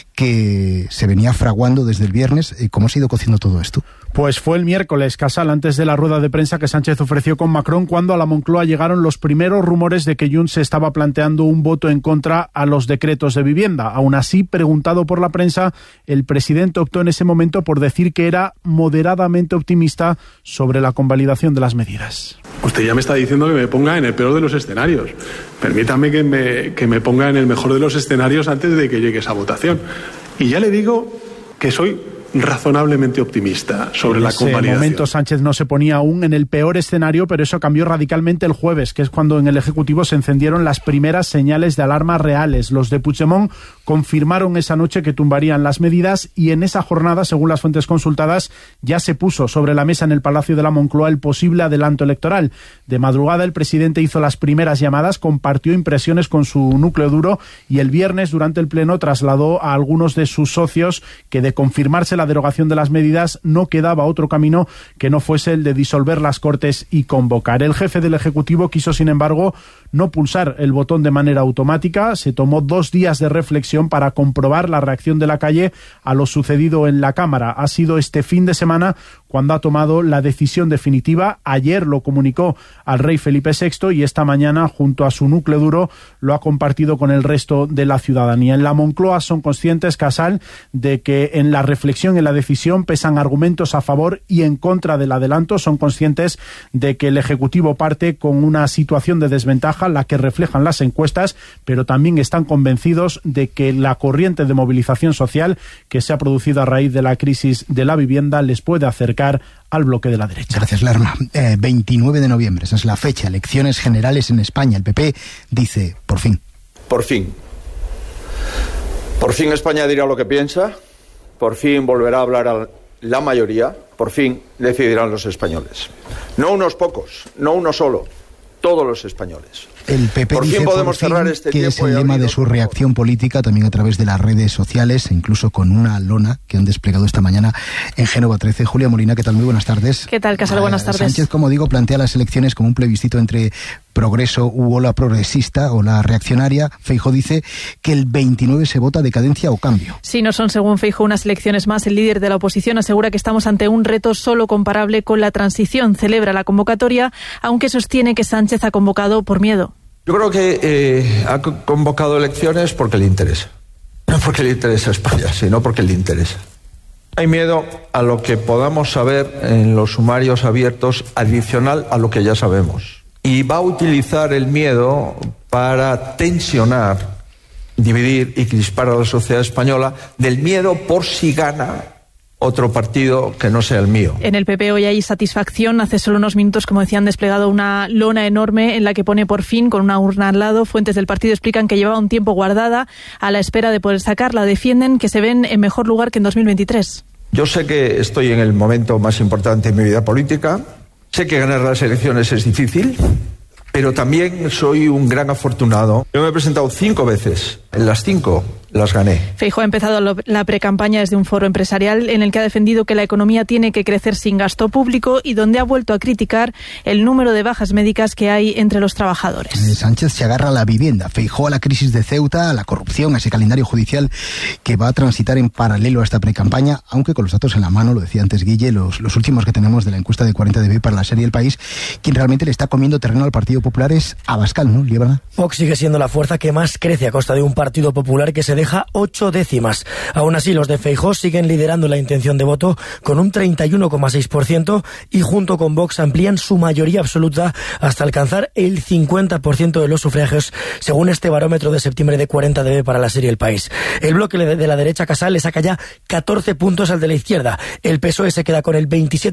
que se venía fraguando desde el viernes. ¿Cómo se ha ido cociendo todo esto? Pues fue el miércoles, Casal, antes de la rueda de prensa que Sánchez ofreció con Macron, cuando a la Moncloa llegaron los primeros rumores de que Junts se estaba planteando un voto en contra a los decretos de vivienda. Aún así, preguntado por la prensa, el presidente optó en ese momento por decir que era moderadamente optimista sobre la convalidación de las medidas. Usted ya me está diciendo que me ponga en el peor de los escenarios. Permítame que me ponga en el mejor de los escenarios antes de que llegue esa votación. Y ya le digo que soy razonablemente optimista sobre la convalidación. En ese momento Sánchez no se ponía aún en el peor escenario, pero eso cambió radicalmente el jueves, que es cuando en el Ejecutivo se encendieron las primeras señales de alarma reales. Los de Puigdemont confirmaron esa noche que tumbarían las medidas y en esa jornada, según las fuentes consultadas, ya se puso sobre la mesa en el Palacio de la Moncloa el posible adelanto electoral. De madrugada el presidente hizo las primeras llamadas, compartió impresiones con su núcleo duro y el viernes durante el pleno trasladó a algunos de sus socios que, de confirmarse la derogación de las medidas, no quedaba otro camino que no fuese el de disolver las Cortes y convocar. El jefe del Ejecutivo quiso, sin embargo, no pulsar el botón de manera automática. Se tomó 2 días de reflexión para comprobar la reacción de la calle a lo sucedido en la Cámara. Ha sido este fin de semana cuando ha tomado la decisión definitiva. Ayer lo comunicó al rey Felipe VI y esta mañana, junto a su núcleo duro, lo ha compartido con el resto de la ciudadanía. En la Moncloa son conscientes, Casal, de que en la reflexión y en la decisión pesan argumentos a favor y en contra del adelanto. Son conscientes de que el Ejecutivo parte con una situación de desventaja, la que reflejan las encuestas, pero también están convencidos de que la corriente de movilización social que se ha producido a raíz de la crisis de la vivienda les puede acercar al bloque de la derecha. Gracias, Lerma. 29 de noviembre, esa es la fecha. Elecciones generales en España. El PP dice, por fin. Por fin. Por fin España dirá lo que piensa. Por fin volverá a hablar a la mayoría. Por fin decidirán los españoles. No unos pocos, no uno solo. Todos los españoles. El PP por dice fin podemos por fin, cerrar este que tiempo es el lema de su reacción política, también a través de las redes sociales e incluso con una lona que han desplegado esta mañana en Génova 13. Julia Molina, ¿qué tal? Muy buenas tardes. ¿Qué tal, Casal? Buenas tardes. Sánchez, como digo, plantea las elecciones como un plebiscito entre progreso u ola progresista o la reaccionaria. Feijóo dice que el 29 se vota decadencia o cambio. Sí, no son, según Feijóo, unas elecciones más. El líder de la oposición asegura que estamos ante un reto solo comparable con la transición. Celebra la convocatoria, aunque sostiene que Sánchez ha convocado por miedo. Yo creo que ha convocado elecciones porque le interesa. No porque le interesa a España, sino porque le interesa. Hay miedo a lo que podamos saber en los sumarios abiertos adicional a lo que ya sabemos. Y va a utilizar el miedo para tensionar, dividir y crispar a la sociedad española, del miedo por si gana otro partido que no sea el mío. En el PP hoy hay satisfacción. Hace solo unos minutos, como decían, desplegado una lona enorme en la que pone por fin, con una urna al lado. Fuentes del partido explican que llevaba un tiempo guardada a la espera de poder sacarla. Defienden que se ven en mejor lugar que en 2023. Yo sé que estoy en el momento más importante de mi vida política. Sé que ganar las elecciones es difícil, pero también soy un gran afortunado. Yo me he presentado 5 veces. En las 5 las gané. Feijóo ha empezado la precampaña desde un foro empresarial en el que ha defendido que la economía tiene que crecer sin gasto público y donde ha vuelto a criticar el número de bajas médicas que hay entre los trabajadores. Sánchez se agarra a la vivienda, Feijóo a la crisis de Ceuta, a la corrupción, a ese calendario judicial que va a transitar en paralelo a esta precampaña, aunque con los datos en la mano, lo decía antes Guille, los últimos que tenemos de la encuesta de 40dB para la serie El País, quien realmente le está comiendo terreno al Partido Popular es Abascal, ¿no, Líbana? Vox sigue siendo la fuerza que más crece a costa de un Partido Popular que se deja 8 décimas. Aún así, los de Feijóo siguen liderando la intención de voto con un 31,6% y junto con Vox amplían su mayoría absoluta hasta alcanzar el 50% de los sufragios, según este barómetro de septiembre de 40dB para la serie El País. El bloque de la derecha Casal le saca ya 14 puntos al de la izquierda. El PSOE se queda con el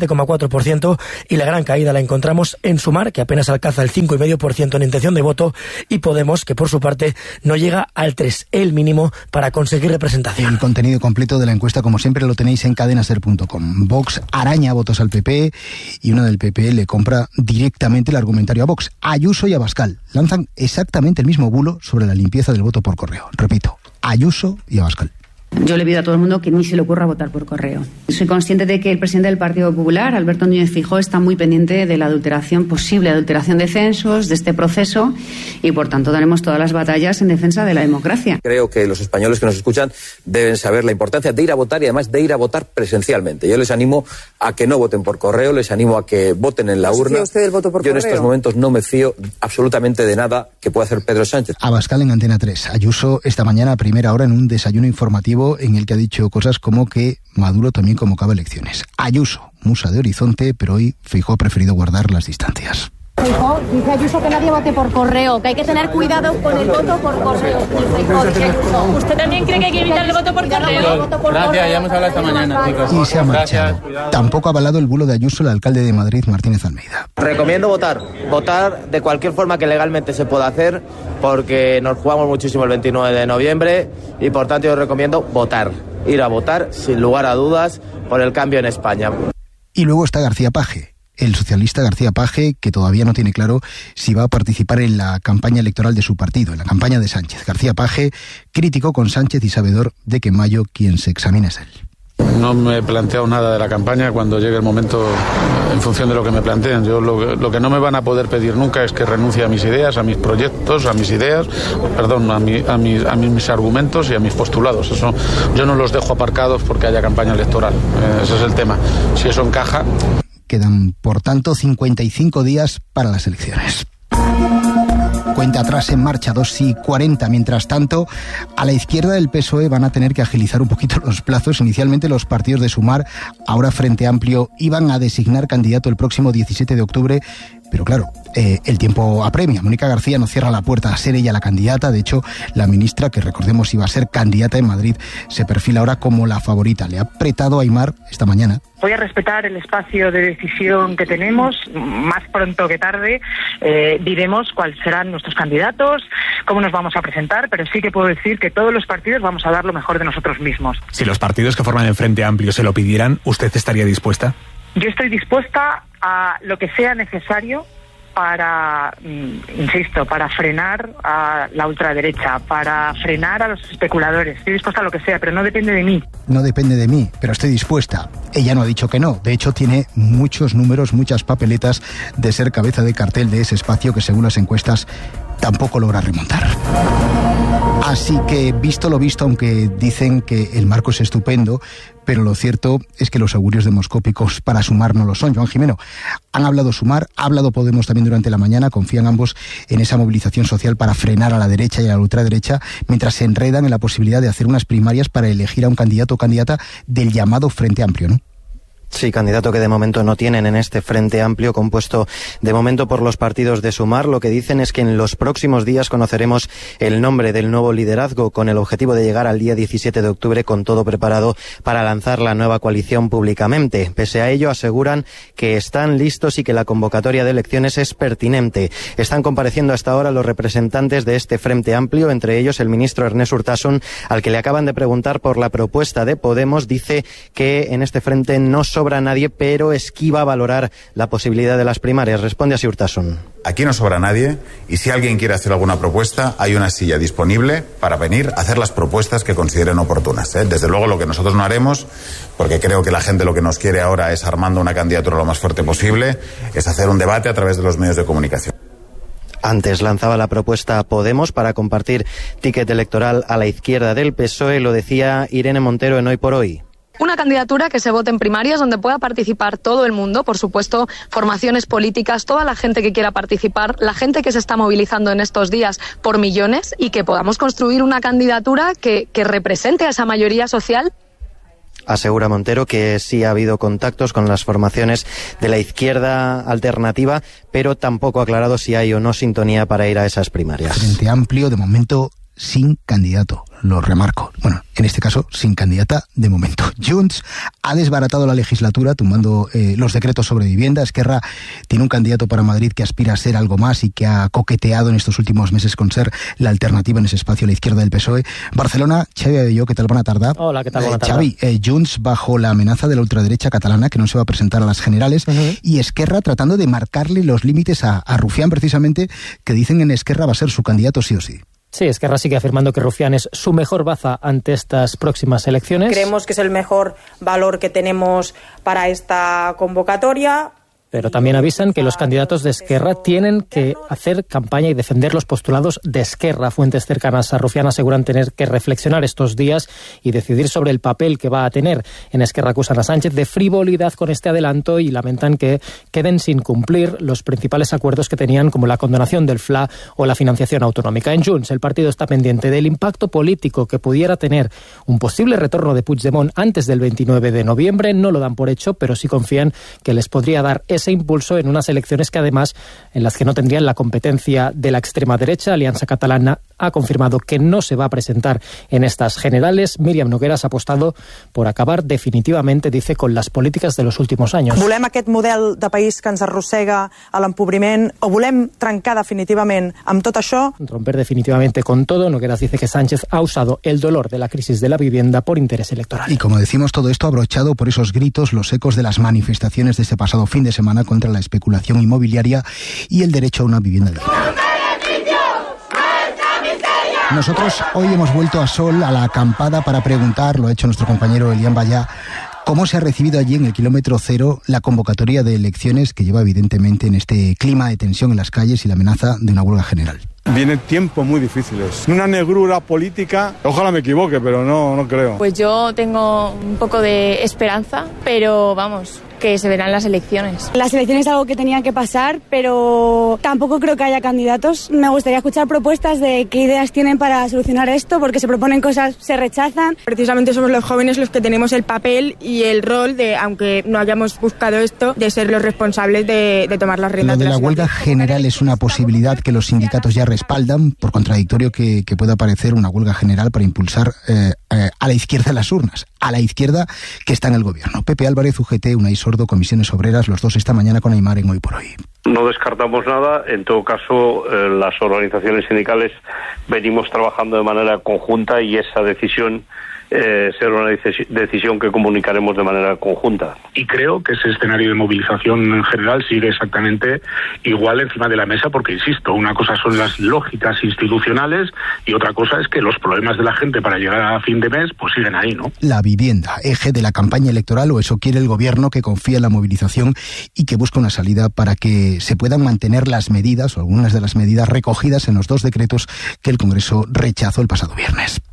27,4% y la gran caída la encontramos en Sumar, que apenas alcanza el 5,5% en intención de voto, y Podemos, que por su parte no llega al 3%, el mínimo para conseguir representación. El contenido completo de la encuesta, como siempre, lo tenéis en cadenaser.com. Vox araña votos al PP y una del PP le compra directamente el argumentario a Vox. Ayuso y Abascal lanzan exactamente el mismo bulo sobre la limpieza del voto por correo. Repito, Ayuso y Abascal. Yo le pido a todo el mundo que ni se le ocurra votar por correo. Soy consciente de que el presidente del Partido Popular, Alberto Núñez Feijóo, está muy pendiente de la posible adulteración de censos, de este proceso, y por tanto daremos todas las batallas en defensa de la democracia. Creo que los españoles que nos escuchan deben saber la importancia de ir a votar y además de ir a votar presencialmente. Yo les animo a que no voten por correo, les animo a que voten en la urna. ¿Usted el voto por Yo en correo? estos momentos no me fío absolutamente de nada que pueda hacer Pedro Sánchez. Abascal en Antena 3. Ayuso esta mañana a primera hora en un desayuno informativo en el que ha dicho cosas como que Maduro también convocaba elecciones. Ayuso, musa de horizonte, pero hoy Feijóo ha preferido guardar las distancias. Feijóo, dice Ayuso que nadie vote por correo, que hay que tener cuidado con el voto por correo. ¿Usted también cree que hay que evitar el voto por correo? Gracias, ya hemos hablado esta mañana, chicos. Y se ha marchado. Tampoco ha avalado el bulo de Ayuso el alcalde de Madrid, Martínez Almeida. Recomiendo votar de cualquier forma que legalmente se pueda hacer, porque nos jugamos muchísimo el 29 de noviembre y por tanto yo recomiendo ir a votar sin lugar a dudas por el cambio en España. Y luego está García Paje, el socialista García Paje, que todavía no tiene claro si va a participar en la campaña electoral de su partido, en la campaña de Sánchez. García Paje, crítico con Sánchez y sabedor de que en mayo quien se examina es él. No me he planteado nada de la campaña cuando llegue el momento en función de lo que me planteen. Yo lo que no me van a poder pedir nunca es que renuncie a mis ideas, a mis proyectos, a mis ideas, a mis argumentos y a mis postulados. Eso yo no los dejo aparcados porque haya campaña electoral. Ese es el tema. Si eso encaja. Quedan, por tanto, 55 días para las elecciones. Cuenta atrás en marcha, 2:40. Mientras tanto, a la izquierda del PSOE van a tener que agilizar un poquito los plazos. Inicialmente los partidos de Sumar, ahora Frente Amplio, iban a designar candidato el próximo 17 de octubre. Pero claro, el tiempo apremia. Mónica García no cierra la puerta a ser ella la candidata. De hecho, la ministra, que recordemos iba a ser candidata en Madrid, se perfila ahora como la favorita. Le ha apretado a Aimar esta mañana. Voy a respetar el espacio de decisión que tenemos. Más pronto que tarde diremos cuáles serán nuestros candidatos, cómo nos vamos a presentar, pero sí que puedo decir que todos los partidos vamos a dar lo mejor de nosotros mismos. Si los partidos que forman el Frente Amplio se lo pidieran, ¿usted estaría dispuesta? Yo estoy dispuesta a lo que sea necesario para, insisto, para frenar a la ultraderecha, para frenar a los especuladores. Estoy dispuesta a lo que sea, pero no depende de mí. No depende de mí, pero estoy dispuesta. Ella no ha dicho que no. De hecho, tiene muchos números, muchas papeletas de ser cabeza de cartel de ese espacio que, según las encuestas, tampoco logra remontar. Así que, visto lo visto, aunque dicen que el marco es estupendo, pero lo cierto es que los augurios demoscópicos para Sumar no lo son. Joan Jimeno, han hablado Sumar, ha hablado Podemos también durante la mañana, confían ambos en esa movilización social para frenar a la derecha y a la ultraderecha, mientras se enredan en la posibilidad de hacer unas primarias para elegir a un candidato o candidata del llamado Frente Amplio, ¿no? Sí, candidato que de momento no tienen en este Frente Amplio, compuesto de momento por los partidos de Sumar. Lo que dicen es que en los próximos días conoceremos el nombre del nuevo liderazgo, con el objetivo de llegar al día 17 de octubre con todo preparado para lanzar la nueva coalición públicamente. Pese a ello, aseguran que están listos y que la convocatoria de elecciones es pertinente. Están compareciendo hasta ahora los representantes de este Frente Amplio, entre ellos el ministro Ernest Urtasun, al que le acaban de preguntar por la propuesta de Podemos. Dice que en este frente no son sobra nadie, pero esquiva valorar la posibilidad de las primarias. Responde así Urtasun. Aquí no sobra nadie y si alguien quiere hacer alguna propuesta, hay una silla disponible para venir a hacer las propuestas que consideren oportunas. Desde luego lo que nosotros no haremos, porque creo que la gente lo que nos quiere ahora es armando una candidatura lo más fuerte posible, es hacer un debate a través de los medios de comunicación. Antes lanzaba la propuesta a Podemos para compartir ticket electoral a la izquierda del PSOE, lo decía Irene Montero en Hoy por Hoy. Una candidatura que se vote en primarias donde pueda participar todo el mundo, por supuesto, formaciones políticas, toda la gente que quiera participar, la gente que se está movilizando en estos días por millones y que podamos construir una candidatura que represente a esa mayoría social. Asegura Montero que sí ha habido contactos con las formaciones de la izquierda alternativa, pero tampoco ha aclarado si hay o no sintonía para ir a esas primarias. Frente Amplio, de momento, sin candidato, lo remarco. Bueno, en este caso, sin candidata de momento. Junts ha desbaratado la legislatura tumbando los decretos sobre vivienda. Esquerra tiene un candidato para Madrid que aspira a ser algo más y que ha coqueteado en estos últimos meses con ser la alternativa en ese espacio a la izquierda del PSOE. Barcelona, Xavi Abelló, ¿qué tal? Buena tarde. Hola, ¿qué tal? Buena tarde. Xavi, Junts bajo la amenaza de la ultraderecha catalana que no se va a presentar a las generales y Esquerra tratando de marcarle los límites a Rufián precisamente, que dicen en Esquerra va a ser su candidato sí o sí. Sí, Esquerra sigue afirmando que Rufián es su mejor baza ante estas próximas elecciones. Creemos que es el mejor valor que tenemos para esta convocatoria. Pero también avisan que los candidatos de Esquerra tienen que hacer campaña y defender los postulados de Esquerra. Fuentes cercanas a Rufián aseguran tener que reflexionar estos días y decidir sobre el papel que va a tener. En Esquerra acusan a Sánchez de frivolidad con este adelanto y lamentan que queden sin cumplir los principales acuerdos que tenían, como la condonación del FLA o la financiación autonómica. En Junts, el partido está pendiente del impacto político que pudiera tener un posible retorno de Puigdemont antes del 29 de noviembre. No lo dan por hecho, pero sí confían que les podría dar ese impulso en unas elecciones que además en las que no tendrían la competencia de la extrema derecha. Alianza Catalana ha confirmado que no se va a presentar en estas generales. Míriam Nogueras ha apostado por acabar definitivamente, dice, con las políticas de los últimos años. Volem aquest model de país que ens arrossega a l'empobriment o volem trencar definitivament amb tot això? Romper definitivamente con todo. Nogueras dice que Sánchez ha usado el dolor de la crisis de la vivienda por interés electoral. Y como decimos, todo esto abrochado por esos gritos, los ecos de las manifestaciones de este pasado fin de semana contra la especulación inmobiliaria y el derecho a una vivienda digna. Nosotros hoy hemos vuelto a Sol, a la acampada, para preguntar, lo ha hecho nuestro compañero Elian Bayá, cómo se ha recibido allí en el kilómetro cero la convocatoria de elecciones que lleva evidentemente en este clima de tensión en las calles y la amenaza de una huelga general. Vienen tiempos muy difíciles. Una negrura política, ojalá me equivoque, pero no creo. Pues yo tengo un poco de esperanza, pero vamos, que se verán las elecciones. Las elecciones es algo que tenía que pasar, pero tampoco creo que haya candidatos. Me gustaría escuchar propuestas de qué ideas tienen para solucionar esto, porque se proponen cosas, se rechazan. Precisamente somos los jóvenes los que tenemos el papel y el rol de, aunque no hayamos buscado esto, de ser los responsables de tomar las riendas. Lo de la huelga general es una posibilidad que los sindicatos ya respaldan, por contradictorio que pueda parecer una huelga general para impulsar a la izquierda las urnas, a la izquierda que está en el gobierno. Pepe Álvarez, UGT, Unai Sordo, Comisiones Obreras, los dos esta mañana con Aymar en Hoy por Hoy. No descartamos nada, en todo caso las organizaciones sindicales venimos trabajando de manera conjunta y esa decisión será una decisión que comunicaremos de manera conjunta. Y creo que ese escenario de movilización en general sigue exactamente igual encima de la mesa, porque, insisto, una cosa son las lógicas institucionales y otra cosa es que los problemas de la gente para llegar a fin de mes pues siguen ahí, ¿no? La vivienda, eje de la campaña electoral, o eso quiere el gobierno, que confía en la movilización y que busca una salida para que se puedan mantener las medidas o algunas de las medidas recogidas en los dos decretos que el Congreso rechazó el pasado viernes.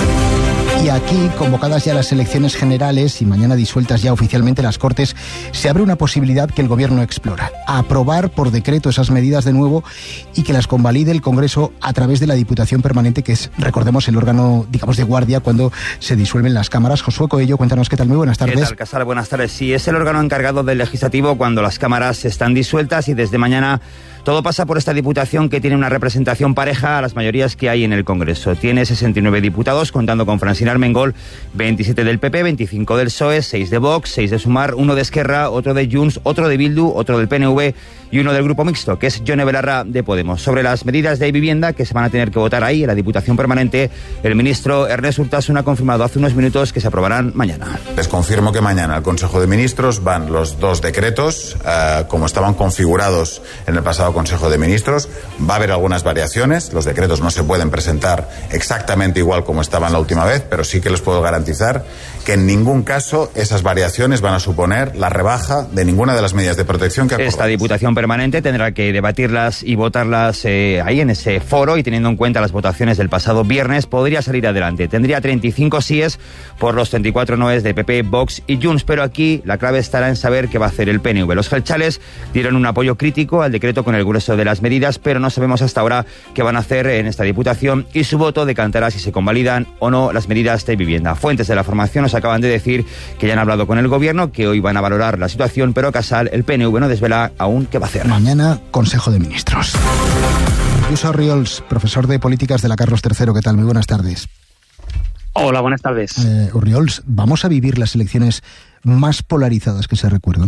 Y aquí, convocadas ya las elecciones generales y mañana disueltas ya oficialmente las Cortes, se abre una posibilidad que el Gobierno explora: aprobar por decreto esas medidas de nuevo y que las convalide el Congreso a través de la Diputación Permanente, que es, recordemos, el órgano, digamos, de guardia cuando se disuelven las cámaras. Josué Coello, cuéntanos qué tal. Muy buenas tardes. ¿Qué tal, Casal? Buenas tardes. Sí, es el órgano encargado del Legislativo cuando las cámaras están disueltas, y desde mañana todo pasa por esta Diputación, que tiene una representación pareja a las mayorías que hay en el Congreso. Tiene 69 diputados, contando con Francina final Mengol, 27 del PP, 25 del PSOE, 6 de Vox, 6 de Sumar, 1 de Esquerra, otro de Junts, otro de Bildu, otro del PNV y uno del Grupo Mixto, que es Yone Belarra de Podemos. Sobre las medidas de vivienda que se van a tener que votar ahí en la Diputación Permanente, el ministro Ernest Urtasun ha confirmado hace unos minutos que se aprobarán mañana. Les confirmo que mañana al Consejo de Ministros van los 2 decretos, como estaban configurados en el pasado Consejo de Ministros. Va a haber algunas variaciones, los decretos no se pueden presentar exactamente igual como estaban la última vez, pero sí que les puedo garantizar que en ningún caso esas variaciones van a suponer la rebaja de ninguna de las medidas de protección que acordamos. Esta Diputación Permanente tendrá que debatirlas y votarlas ahí en ese foro, y teniendo en cuenta las votaciones del pasado viernes, podría salir adelante. Tendría 35 síes por los 34 noes de PP, Vox y Junts, pero aquí la clave estará en saber qué va a hacer el PNV. Los gelchales dieron un apoyo crítico al decreto con el grueso de las medidas, pero no sabemos hasta ahora qué van a hacer en esta Diputación, y su voto decantará si se convalidan o no las medidas de vivienda. Fuentes de la formación nos acaban de decir que ya han hablado con el gobierno, que hoy van a valorar la situación, pero Casal, el PNV, no desvela aún qué va a hacer. Mañana, Consejo de Ministros. Ayuso Orriols, profesor de Políticas de la Carlos III, ¿qué tal? Muy buenas tardes. Hola, buenas tardes. Orriols, ¿vamos a vivir las elecciones más polarizadas que se recuerdan?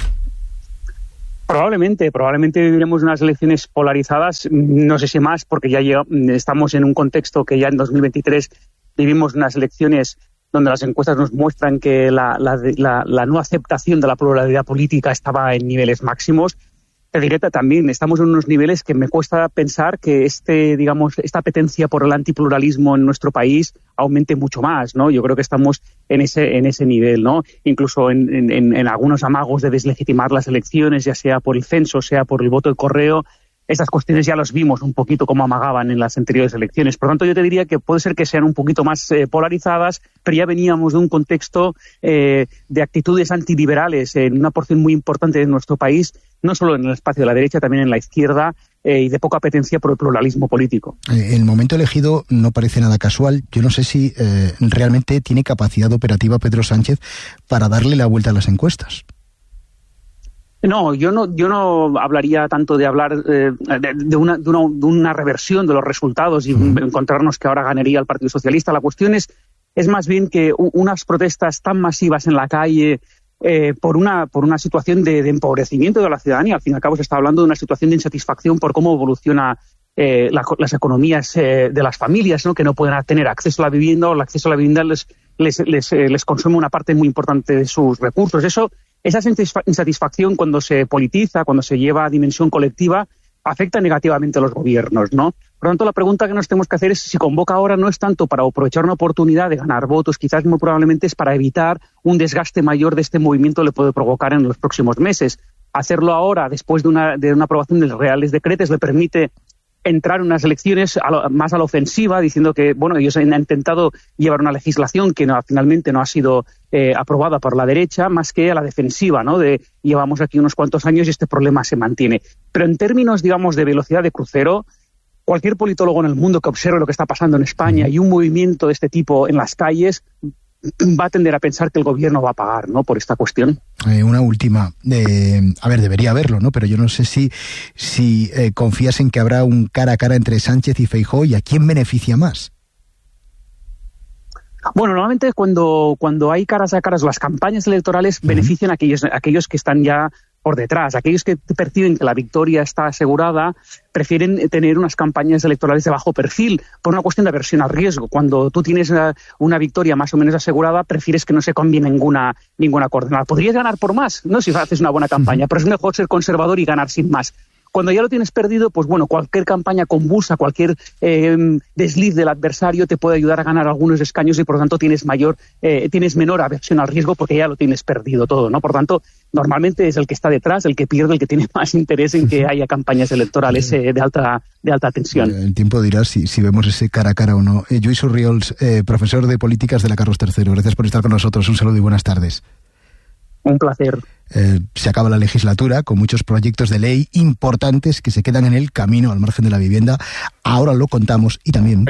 Probablemente viviremos unas elecciones polarizadas, no sé si más, porque ya estamos en un contexto que ya en 2023 vivimos unas elecciones donde las encuestas nos muestran que la no aceptación de la pluralidad política estaba en niveles máximos. Te diré también, estamos en unos niveles que me cuesta pensar que esta apetencia por el antipluralismo en nuestro país aumente mucho más, ¿no? Yo creo que estamos en ese nivel, ¿no? Incluso en algunos amagos de deslegitimar las elecciones, ya sea por el censo, sea por el voto de correo. Estas cuestiones ya los vimos un poquito como amagaban en las anteriores elecciones. Por tanto, yo te diría que puede ser que sean un poquito más polarizadas, pero ya veníamos de un contexto de actitudes antiliberales en una porción muy importante de nuestro país, no solo en el espacio de la derecha, también en la izquierda, y de poca apetencia por el pluralismo político. El momento elegido no parece nada casual. Yo no sé si realmente tiene capacidad operativa Pedro Sánchez para darle la vuelta a las encuestas. No, yo no hablaría tanto de hablar de una reversión de los resultados y encontrarnos que ahora ganaría el Partido Socialista. La cuestión es más bien que unas protestas tan masivas en la calle por una situación de empobrecimiento de la ciudadanía. Al fin y al cabo se está hablando de una situación de insatisfacción por cómo evoluciona las economías de las familias, ¿no? Que no pueden tener acceso a la vivienda, o el acceso a la vivienda les consume una parte muy importante de sus recursos. Esa insatisfacción, cuando se politiza, cuando se lleva a dimensión colectiva, afecta negativamente a los gobiernos, ¿no? Por lo tanto, la pregunta que nos tenemos que hacer es si convoca ahora no es tanto para aprovechar una oportunidad de ganar votos, quizás muy probablemente es para evitar un desgaste mayor de este movimiento que le puede provocar en los próximos meses. Hacerlo ahora, después de una aprobación de los reales decretos, le permite entrar en unas elecciones más a la ofensiva, diciendo que ellos han intentado llevar una legislación que finalmente no ha sido aprobada por la derecha, más que a la defensiva, ¿no? Llevamos aquí unos cuantos años y este problema se mantiene. Pero en términos, digamos, de velocidad de crucero, cualquier politólogo en el mundo que observe lo que está pasando en España y un movimiento de este tipo en las calles va a tender a pensar que el gobierno va a pagar, ¿no?, por esta cuestión. Una última. Debería haberlo, ¿no? Pero yo no sé si confías en que habrá un cara a cara entre Sánchez y Feijóo, y a quién beneficia más. Bueno, normalmente cuando hay caras a caras, las campañas electorales benefician a aquellos que están ya por detrás. Aquellos que perciben que la victoria está asegurada prefieren tener unas campañas electorales de bajo perfil por una cuestión de aversión al riesgo. Cuando tú tienes una victoria más o menos asegurada, prefieres que no se cambie ninguna coordenada. Podrías ganar por más, ¿no?, si haces una buena campaña, pero es mejor ser conservador y ganar sin más. Cuando ya lo tienes perdido, pues bueno, cualquier campaña convulsa, cualquier desliz del adversario te puede ayudar a ganar algunos escaños, y por lo tanto tienes menor aversión al riesgo porque ya lo tienes perdido todo, ¿no? Por tanto, normalmente es el que está detrás, el que pierde, el que tiene más interés en que haya campañas electorales de alta tensión. El tiempo dirá si vemos ese cara a cara o no. Lluís Orriols, profesor de Políticas de la Carlos III, gracias por estar con nosotros. Un saludo y buenas tardes. Un placer. Se acaba la legislatura con muchos proyectos de ley importantes que se quedan en el camino al margen de la vivienda. Ahora lo contamos y también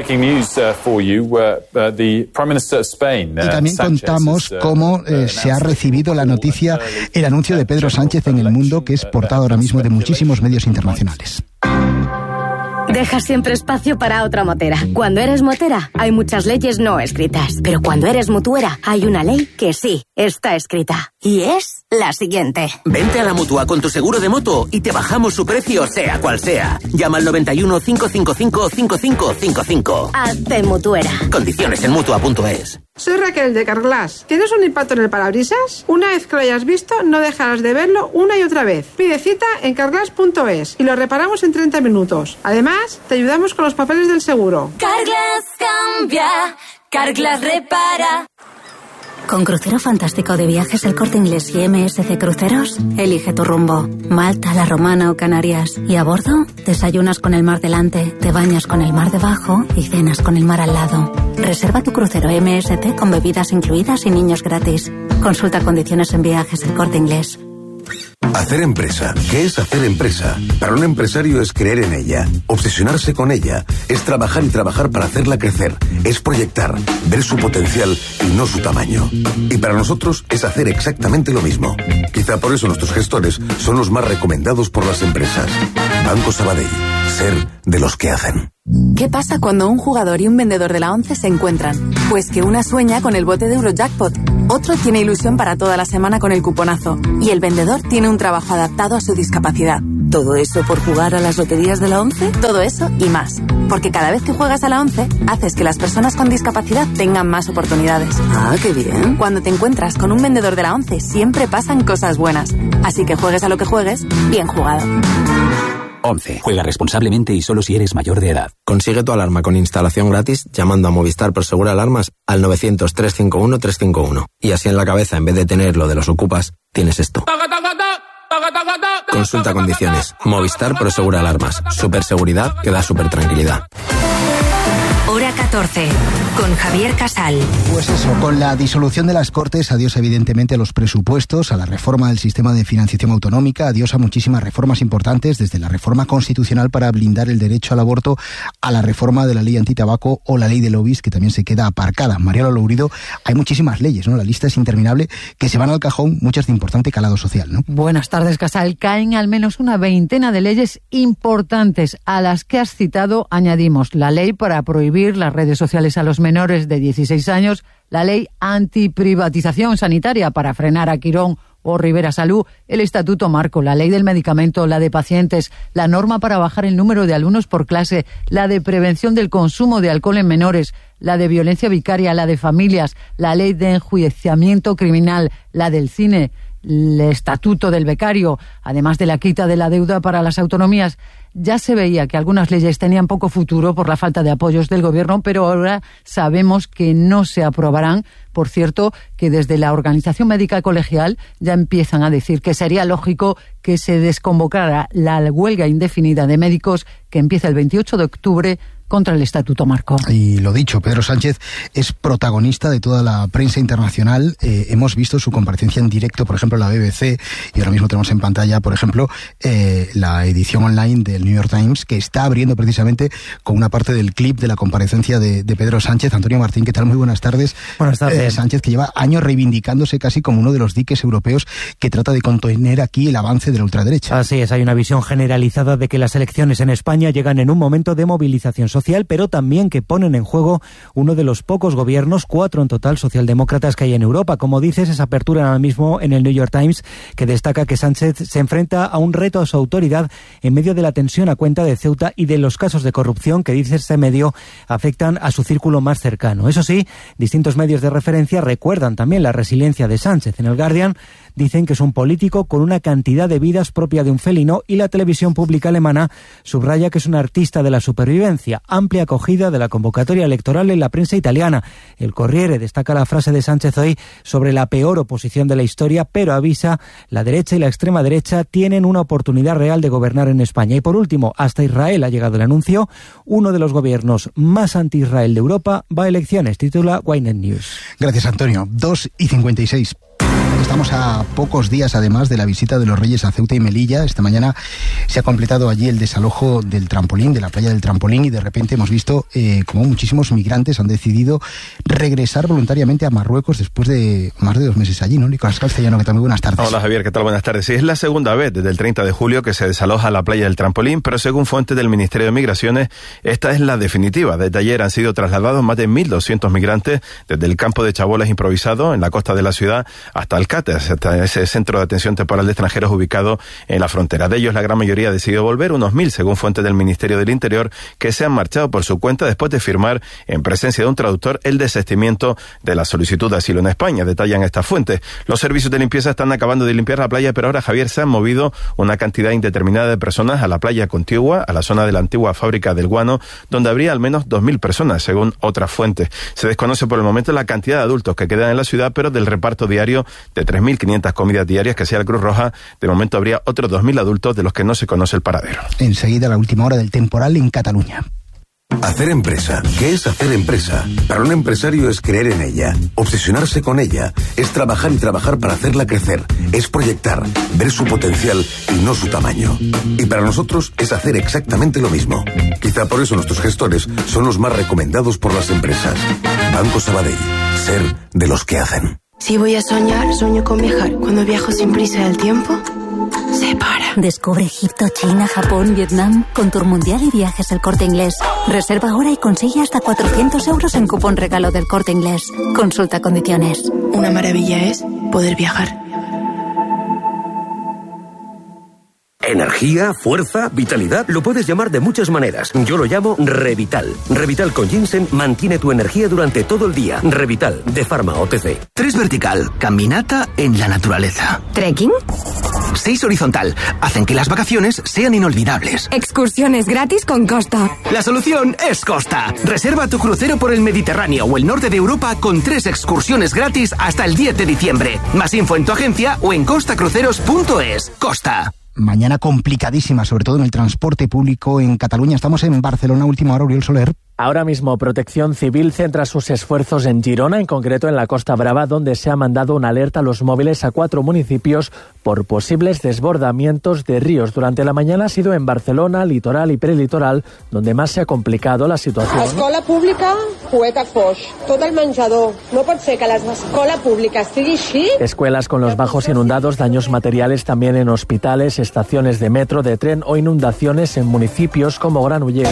contamos cómo se ha recibido la noticia, el anuncio de Pedro Sánchez en El Mundo, que es portada ahora mismo de muchísimos medios internacionales. dejas siempre espacio para otra motera. Cuando eres motera, hay muchas leyes no escritas. Pero cuando eres mutuera, hay una ley que sí está escrita. Y es la siguiente. Vente a la Mutua con tu seguro de moto y te bajamos su precio, sea cual sea. Llama al 91 555 5555. Hazte mutuera. Condiciones en Mutua.es. Soy Raquel de Carglass. ¿Tienes un impacto en el parabrisas? Una vez que lo hayas visto, no dejarás de verlo una y otra vez. Pide cita en Carglass.es y lo reparamos en 30 minutos. Además, te ayudamos con los papeles del seguro. Carglass cambia, Carglass repara. Con Crucero Fantástico de Viajes El Corte Inglés y MSC Cruceros, elige tu rumbo. Malta, La Romana o Canarias. Y a bordo, desayunas con el mar delante, te bañas con el mar debajo y cenas con el mar al lado. Reserva tu crucero MSC con bebidas incluidas y niños gratis. Consulta condiciones en Viajes El Corte Inglés. Hacer empresa. ¿Qué es hacer empresa? Para un empresario es creer en ella, obsesionarse con ella, es trabajar y trabajar para hacerla crecer, es proyectar, ver su potencial y no su tamaño. Y para nosotros es hacer exactamente lo mismo. Quizá por eso nuestros gestores son los más recomendados por las empresas. Banco Sabadell. Ser de los que hacen. ¿Qué pasa cuando un jugador y un vendedor de la 11 se encuentran? Pues que una sueña con el bote de Eurojackpot, otro tiene ilusión para toda la semana con el cuponazo y el vendedor tiene un trabajo adaptado a su discapacidad. ¿Todo eso por jugar a las loterías de la 11? Todo eso y más. Porque cada vez que juegas a la 11, haces que las personas con discapacidad tengan más oportunidades. ¡Ah, qué bien! Cuando te encuentras con un vendedor de la 11, siempre pasan cosas buenas. Así que juegues a lo que juegues, bien jugado. 11. Juega responsablemente y solo si eres mayor de edad. Consigue tu alarma con instalación gratis llamando a Movistar Prosegur Alarmas al 900-351-351. Y así en la cabeza, en vez de tener lo de los ocupas, tienes esto. Consulta condiciones. Movistar Prosegur Alarmas. Superseguridad que da super tranquilidad. Hora 14, con Javier Casal. Pues eso, con la disolución de las Cortes, adiós evidentemente a los presupuestos, a la reforma del sistema de financiación autonómica, adiós a muchísimas reformas importantes, desde la reforma constitucional para blindar el derecho al aborto, a la reforma de la ley antitabaco o la ley de lobbies, que también se queda aparcada. Mariano Lourido, hay muchísimas leyes, ¿no? La lista es interminable, que se van al cajón, muchas de importante calado social, ¿no? Buenas tardes, Casal. Caen al menos una veintena de leyes importantes. A las que has citado añadimos la ley para prohibir las redes sociales a los menores de 16 años, la ley antiprivatización sanitaria para frenar a Quirón o Rivera Salud, el Estatuto Marco, la ley del medicamento, la de pacientes, la norma para bajar el número de alumnos por clase, la de prevención del consumo de alcohol en menores, la de violencia vicaria, la de familias, la ley de enjuiciamiento criminal, la del cine, el Estatuto del Becario, además de la quita de la deuda para las autonomías. Ya se veía que algunas leyes tenían poco futuro por la falta de apoyos del gobierno, pero ahora sabemos que no se aprobarán. Por cierto, que desde la Organización Médica Colegial ya empiezan a decir que sería lógico que se desconvocara la huelga indefinida de médicos que empieza el 28 de octubre contra el Estatuto Marco. Y lo dicho, Pedro Sánchez es protagonista de toda la prensa internacional. Hemos visto su comparecencia en directo, por ejemplo, en la BBC, y ahora mismo tenemos en pantalla, por ejemplo, la edición online del New York Times, que está abriendo precisamente con una parte del clip de la comparecencia de Pedro Sánchez. Antonio Martín, ¿qué tal? Muy buenas tardes. Buenas tardes. Sánchez, que lleva años reivindicándose casi como uno de los diques europeos que trata de contener aquí el avance de la ultraderecha. Así es, hay una visión generalizada de que las elecciones en España llegan en un momento de movilización social, pero también que ponen en juego uno de los pocos gobiernos, 4 en total, socialdemócratas que hay en Europa. Como dices, esa apertura ahora mismo en el New York Times, que destaca que Sánchez se enfrenta a un reto a su autoridad en medio de la tensión a cuenta de Ceuta y de los casos de corrupción que, dice este medio, afectan a su círculo más cercano. Eso sí, distintos medios de referencia recuerdan también la resiliencia de Sánchez. En el Guardian dicen que es un político con una cantidad de vidas propia de un felino, y la televisión pública alemana subraya que es un artista de la supervivencia. Amplia acogida de la convocatoria electoral en la prensa italiana. El Corriere destaca la frase de Sánchez hoy sobre la peor oposición de la historia, pero avisa: la derecha y la extrema derecha tienen una oportunidad real de gobernar en España. Y por último, hasta Israel ha llegado el anuncio. Uno de los gobiernos más anti-Israel de Europa va a elecciones, titula Ynet News. Gracias, Antonio. 2:56. Estamos a pocos días, además, de la visita de los Reyes a Ceuta y Melilla. Esta mañana se ha completado allí el desalojo del trampolín, de la playa del trampolín, y de repente hemos visto cómo muchísimos migrantes han decidido regresar voluntariamente a Marruecos después de más de 2 meses allí, ¿no? Nicolás Castellano, que también buenas tardes. Hola Javier, ¿qué tal? Buenas tardes. Sí, es la segunda vez desde el 30 de julio que se desaloja la playa del trampolín, pero según fuentes del Ministerio de Migraciones, esta es la definitiva. Desde ayer han sido trasladados más de 1.200 migrantes desde el campo de Chabolas improvisado en la costa de la ciudad hasta Alcates, hasta ese centro de atención temporal de extranjeros ubicado en la frontera. De ellos, la gran mayoría ha decidido volver, unos 1.000 según fuentes del Ministerio del Interior, que se han marchado por su cuenta después de firmar en presencia de un traductor el desistimiento de la solicitud de asilo en España, detallan estas fuentes. Los servicios de limpieza están acabando de limpiar la playa, pero ahora, Javier, se han movido una cantidad indeterminada de personas a la playa contigua, a la zona de la antigua fábrica del guano, donde habría al menos 2.000 personas, según otras fuentes. Se desconoce por el momento la cantidad de adultos que quedan en la ciudad, pero del reparto diario de 3.500 comidas diarias que sea el Cruz Roja, de momento habría otros 2.000 adultos de los que no se conoce el paradero. Enseguida, la última hora del temporal en Cataluña. Hacer empresa. ¿Qué es hacer empresa? Para un empresario es creer en ella, obsesionarse con ella, es trabajar y trabajar para hacerla crecer, es proyectar, ver su potencial y no su tamaño. Y para nosotros es hacer exactamente lo mismo. Quizá por eso nuestros gestores son los más recomendados por las empresas. Banco Sabadell. Ser de los que hacen. Si voy a soñar, sueño con viajar. Cuando viajo sin prisa del tiempo, se para. Descubre Egipto, China, Japón, Vietnam con Tour Mundial y Viajes El Corte Inglés. Reserva ahora y consigue hasta 400 euros en cupón regalo del Corte Inglés. Consulta condiciones. Una maravilla es poder viajar. Energía, fuerza, vitalidad, lo puedes llamar de muchas maneras. Yo lo llamo Revital. Revital con ginseng mantiene tu energía durante todo el día. Revital, de Pharma OTC. 3 vertical, caminata en la naturaleza. ¿Trekking? 6 horizontal, hacen que las vacaciones sean inolvidables. Excursiones gratis con Costa. La solución es Costa. Reserva tu crucero por el Mediterráneo o el norte de Europa con 3 excursiones gratis hasta el 10 de diciembre. Más info en tu agencia o en costacruceros.es. Costa. Mañana complicadísima, sobre todo en el transporte público en Cataluña. Estamos en Barcelona, última hora, Oriol Soler. Ahora mismo Protección Civil centra sus esfuerzos en Girona, en concreto en la Costa Brava, donde se ha mandado una alerta a los móviles a 4 municipios por posibles desbordamientos de ríos. Durante la mañana ha sido en Barcelona, litoral y prelitoral, donde más se ha complicado la situación. Escola pública, Poeta Foix. Tot el menjador. No pot ser que l'escola pública estigui així. Escuelas con los bajos inundados, daños materiales también en hospitales, estaciones de metro, de tren o inundaciones en municipios como Granollers.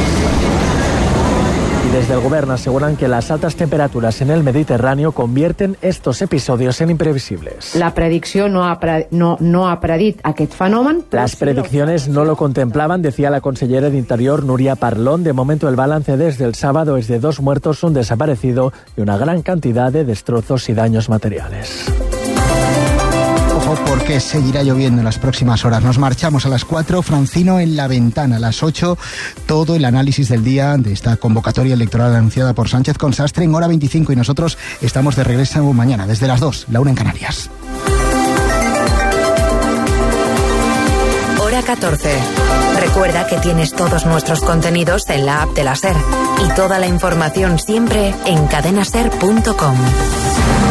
Y desde el Gobierno aseguran que las altas temperaturas en el Mediterráneo convierten estos episodios en imprevisibles. La predicció no ha predit aquest fenomen. Las predicciones no lo contemplaban, decía la consellera de Interior, Núria Parlon. De momento el balance desde el sábado es de 2 muertos, un desaparecido y una gran cantidad de destrozos y daños materiales. Porque seguirá lloviendo en las próximas horas. Nos marchamos a las 4, Francino en la ventana. A las 8, todo el análisis del día de esta convocatoria electoral anunciada por Sánchez con Sastre en hora 25. Y nosotros estamos de regreso mañana, desde las 2, la 1 en Canarias. Hora 14. Recuerda que tienes todos nuestros contenidos en la app de la SER. Y toda la información siempre en cadenaser.com.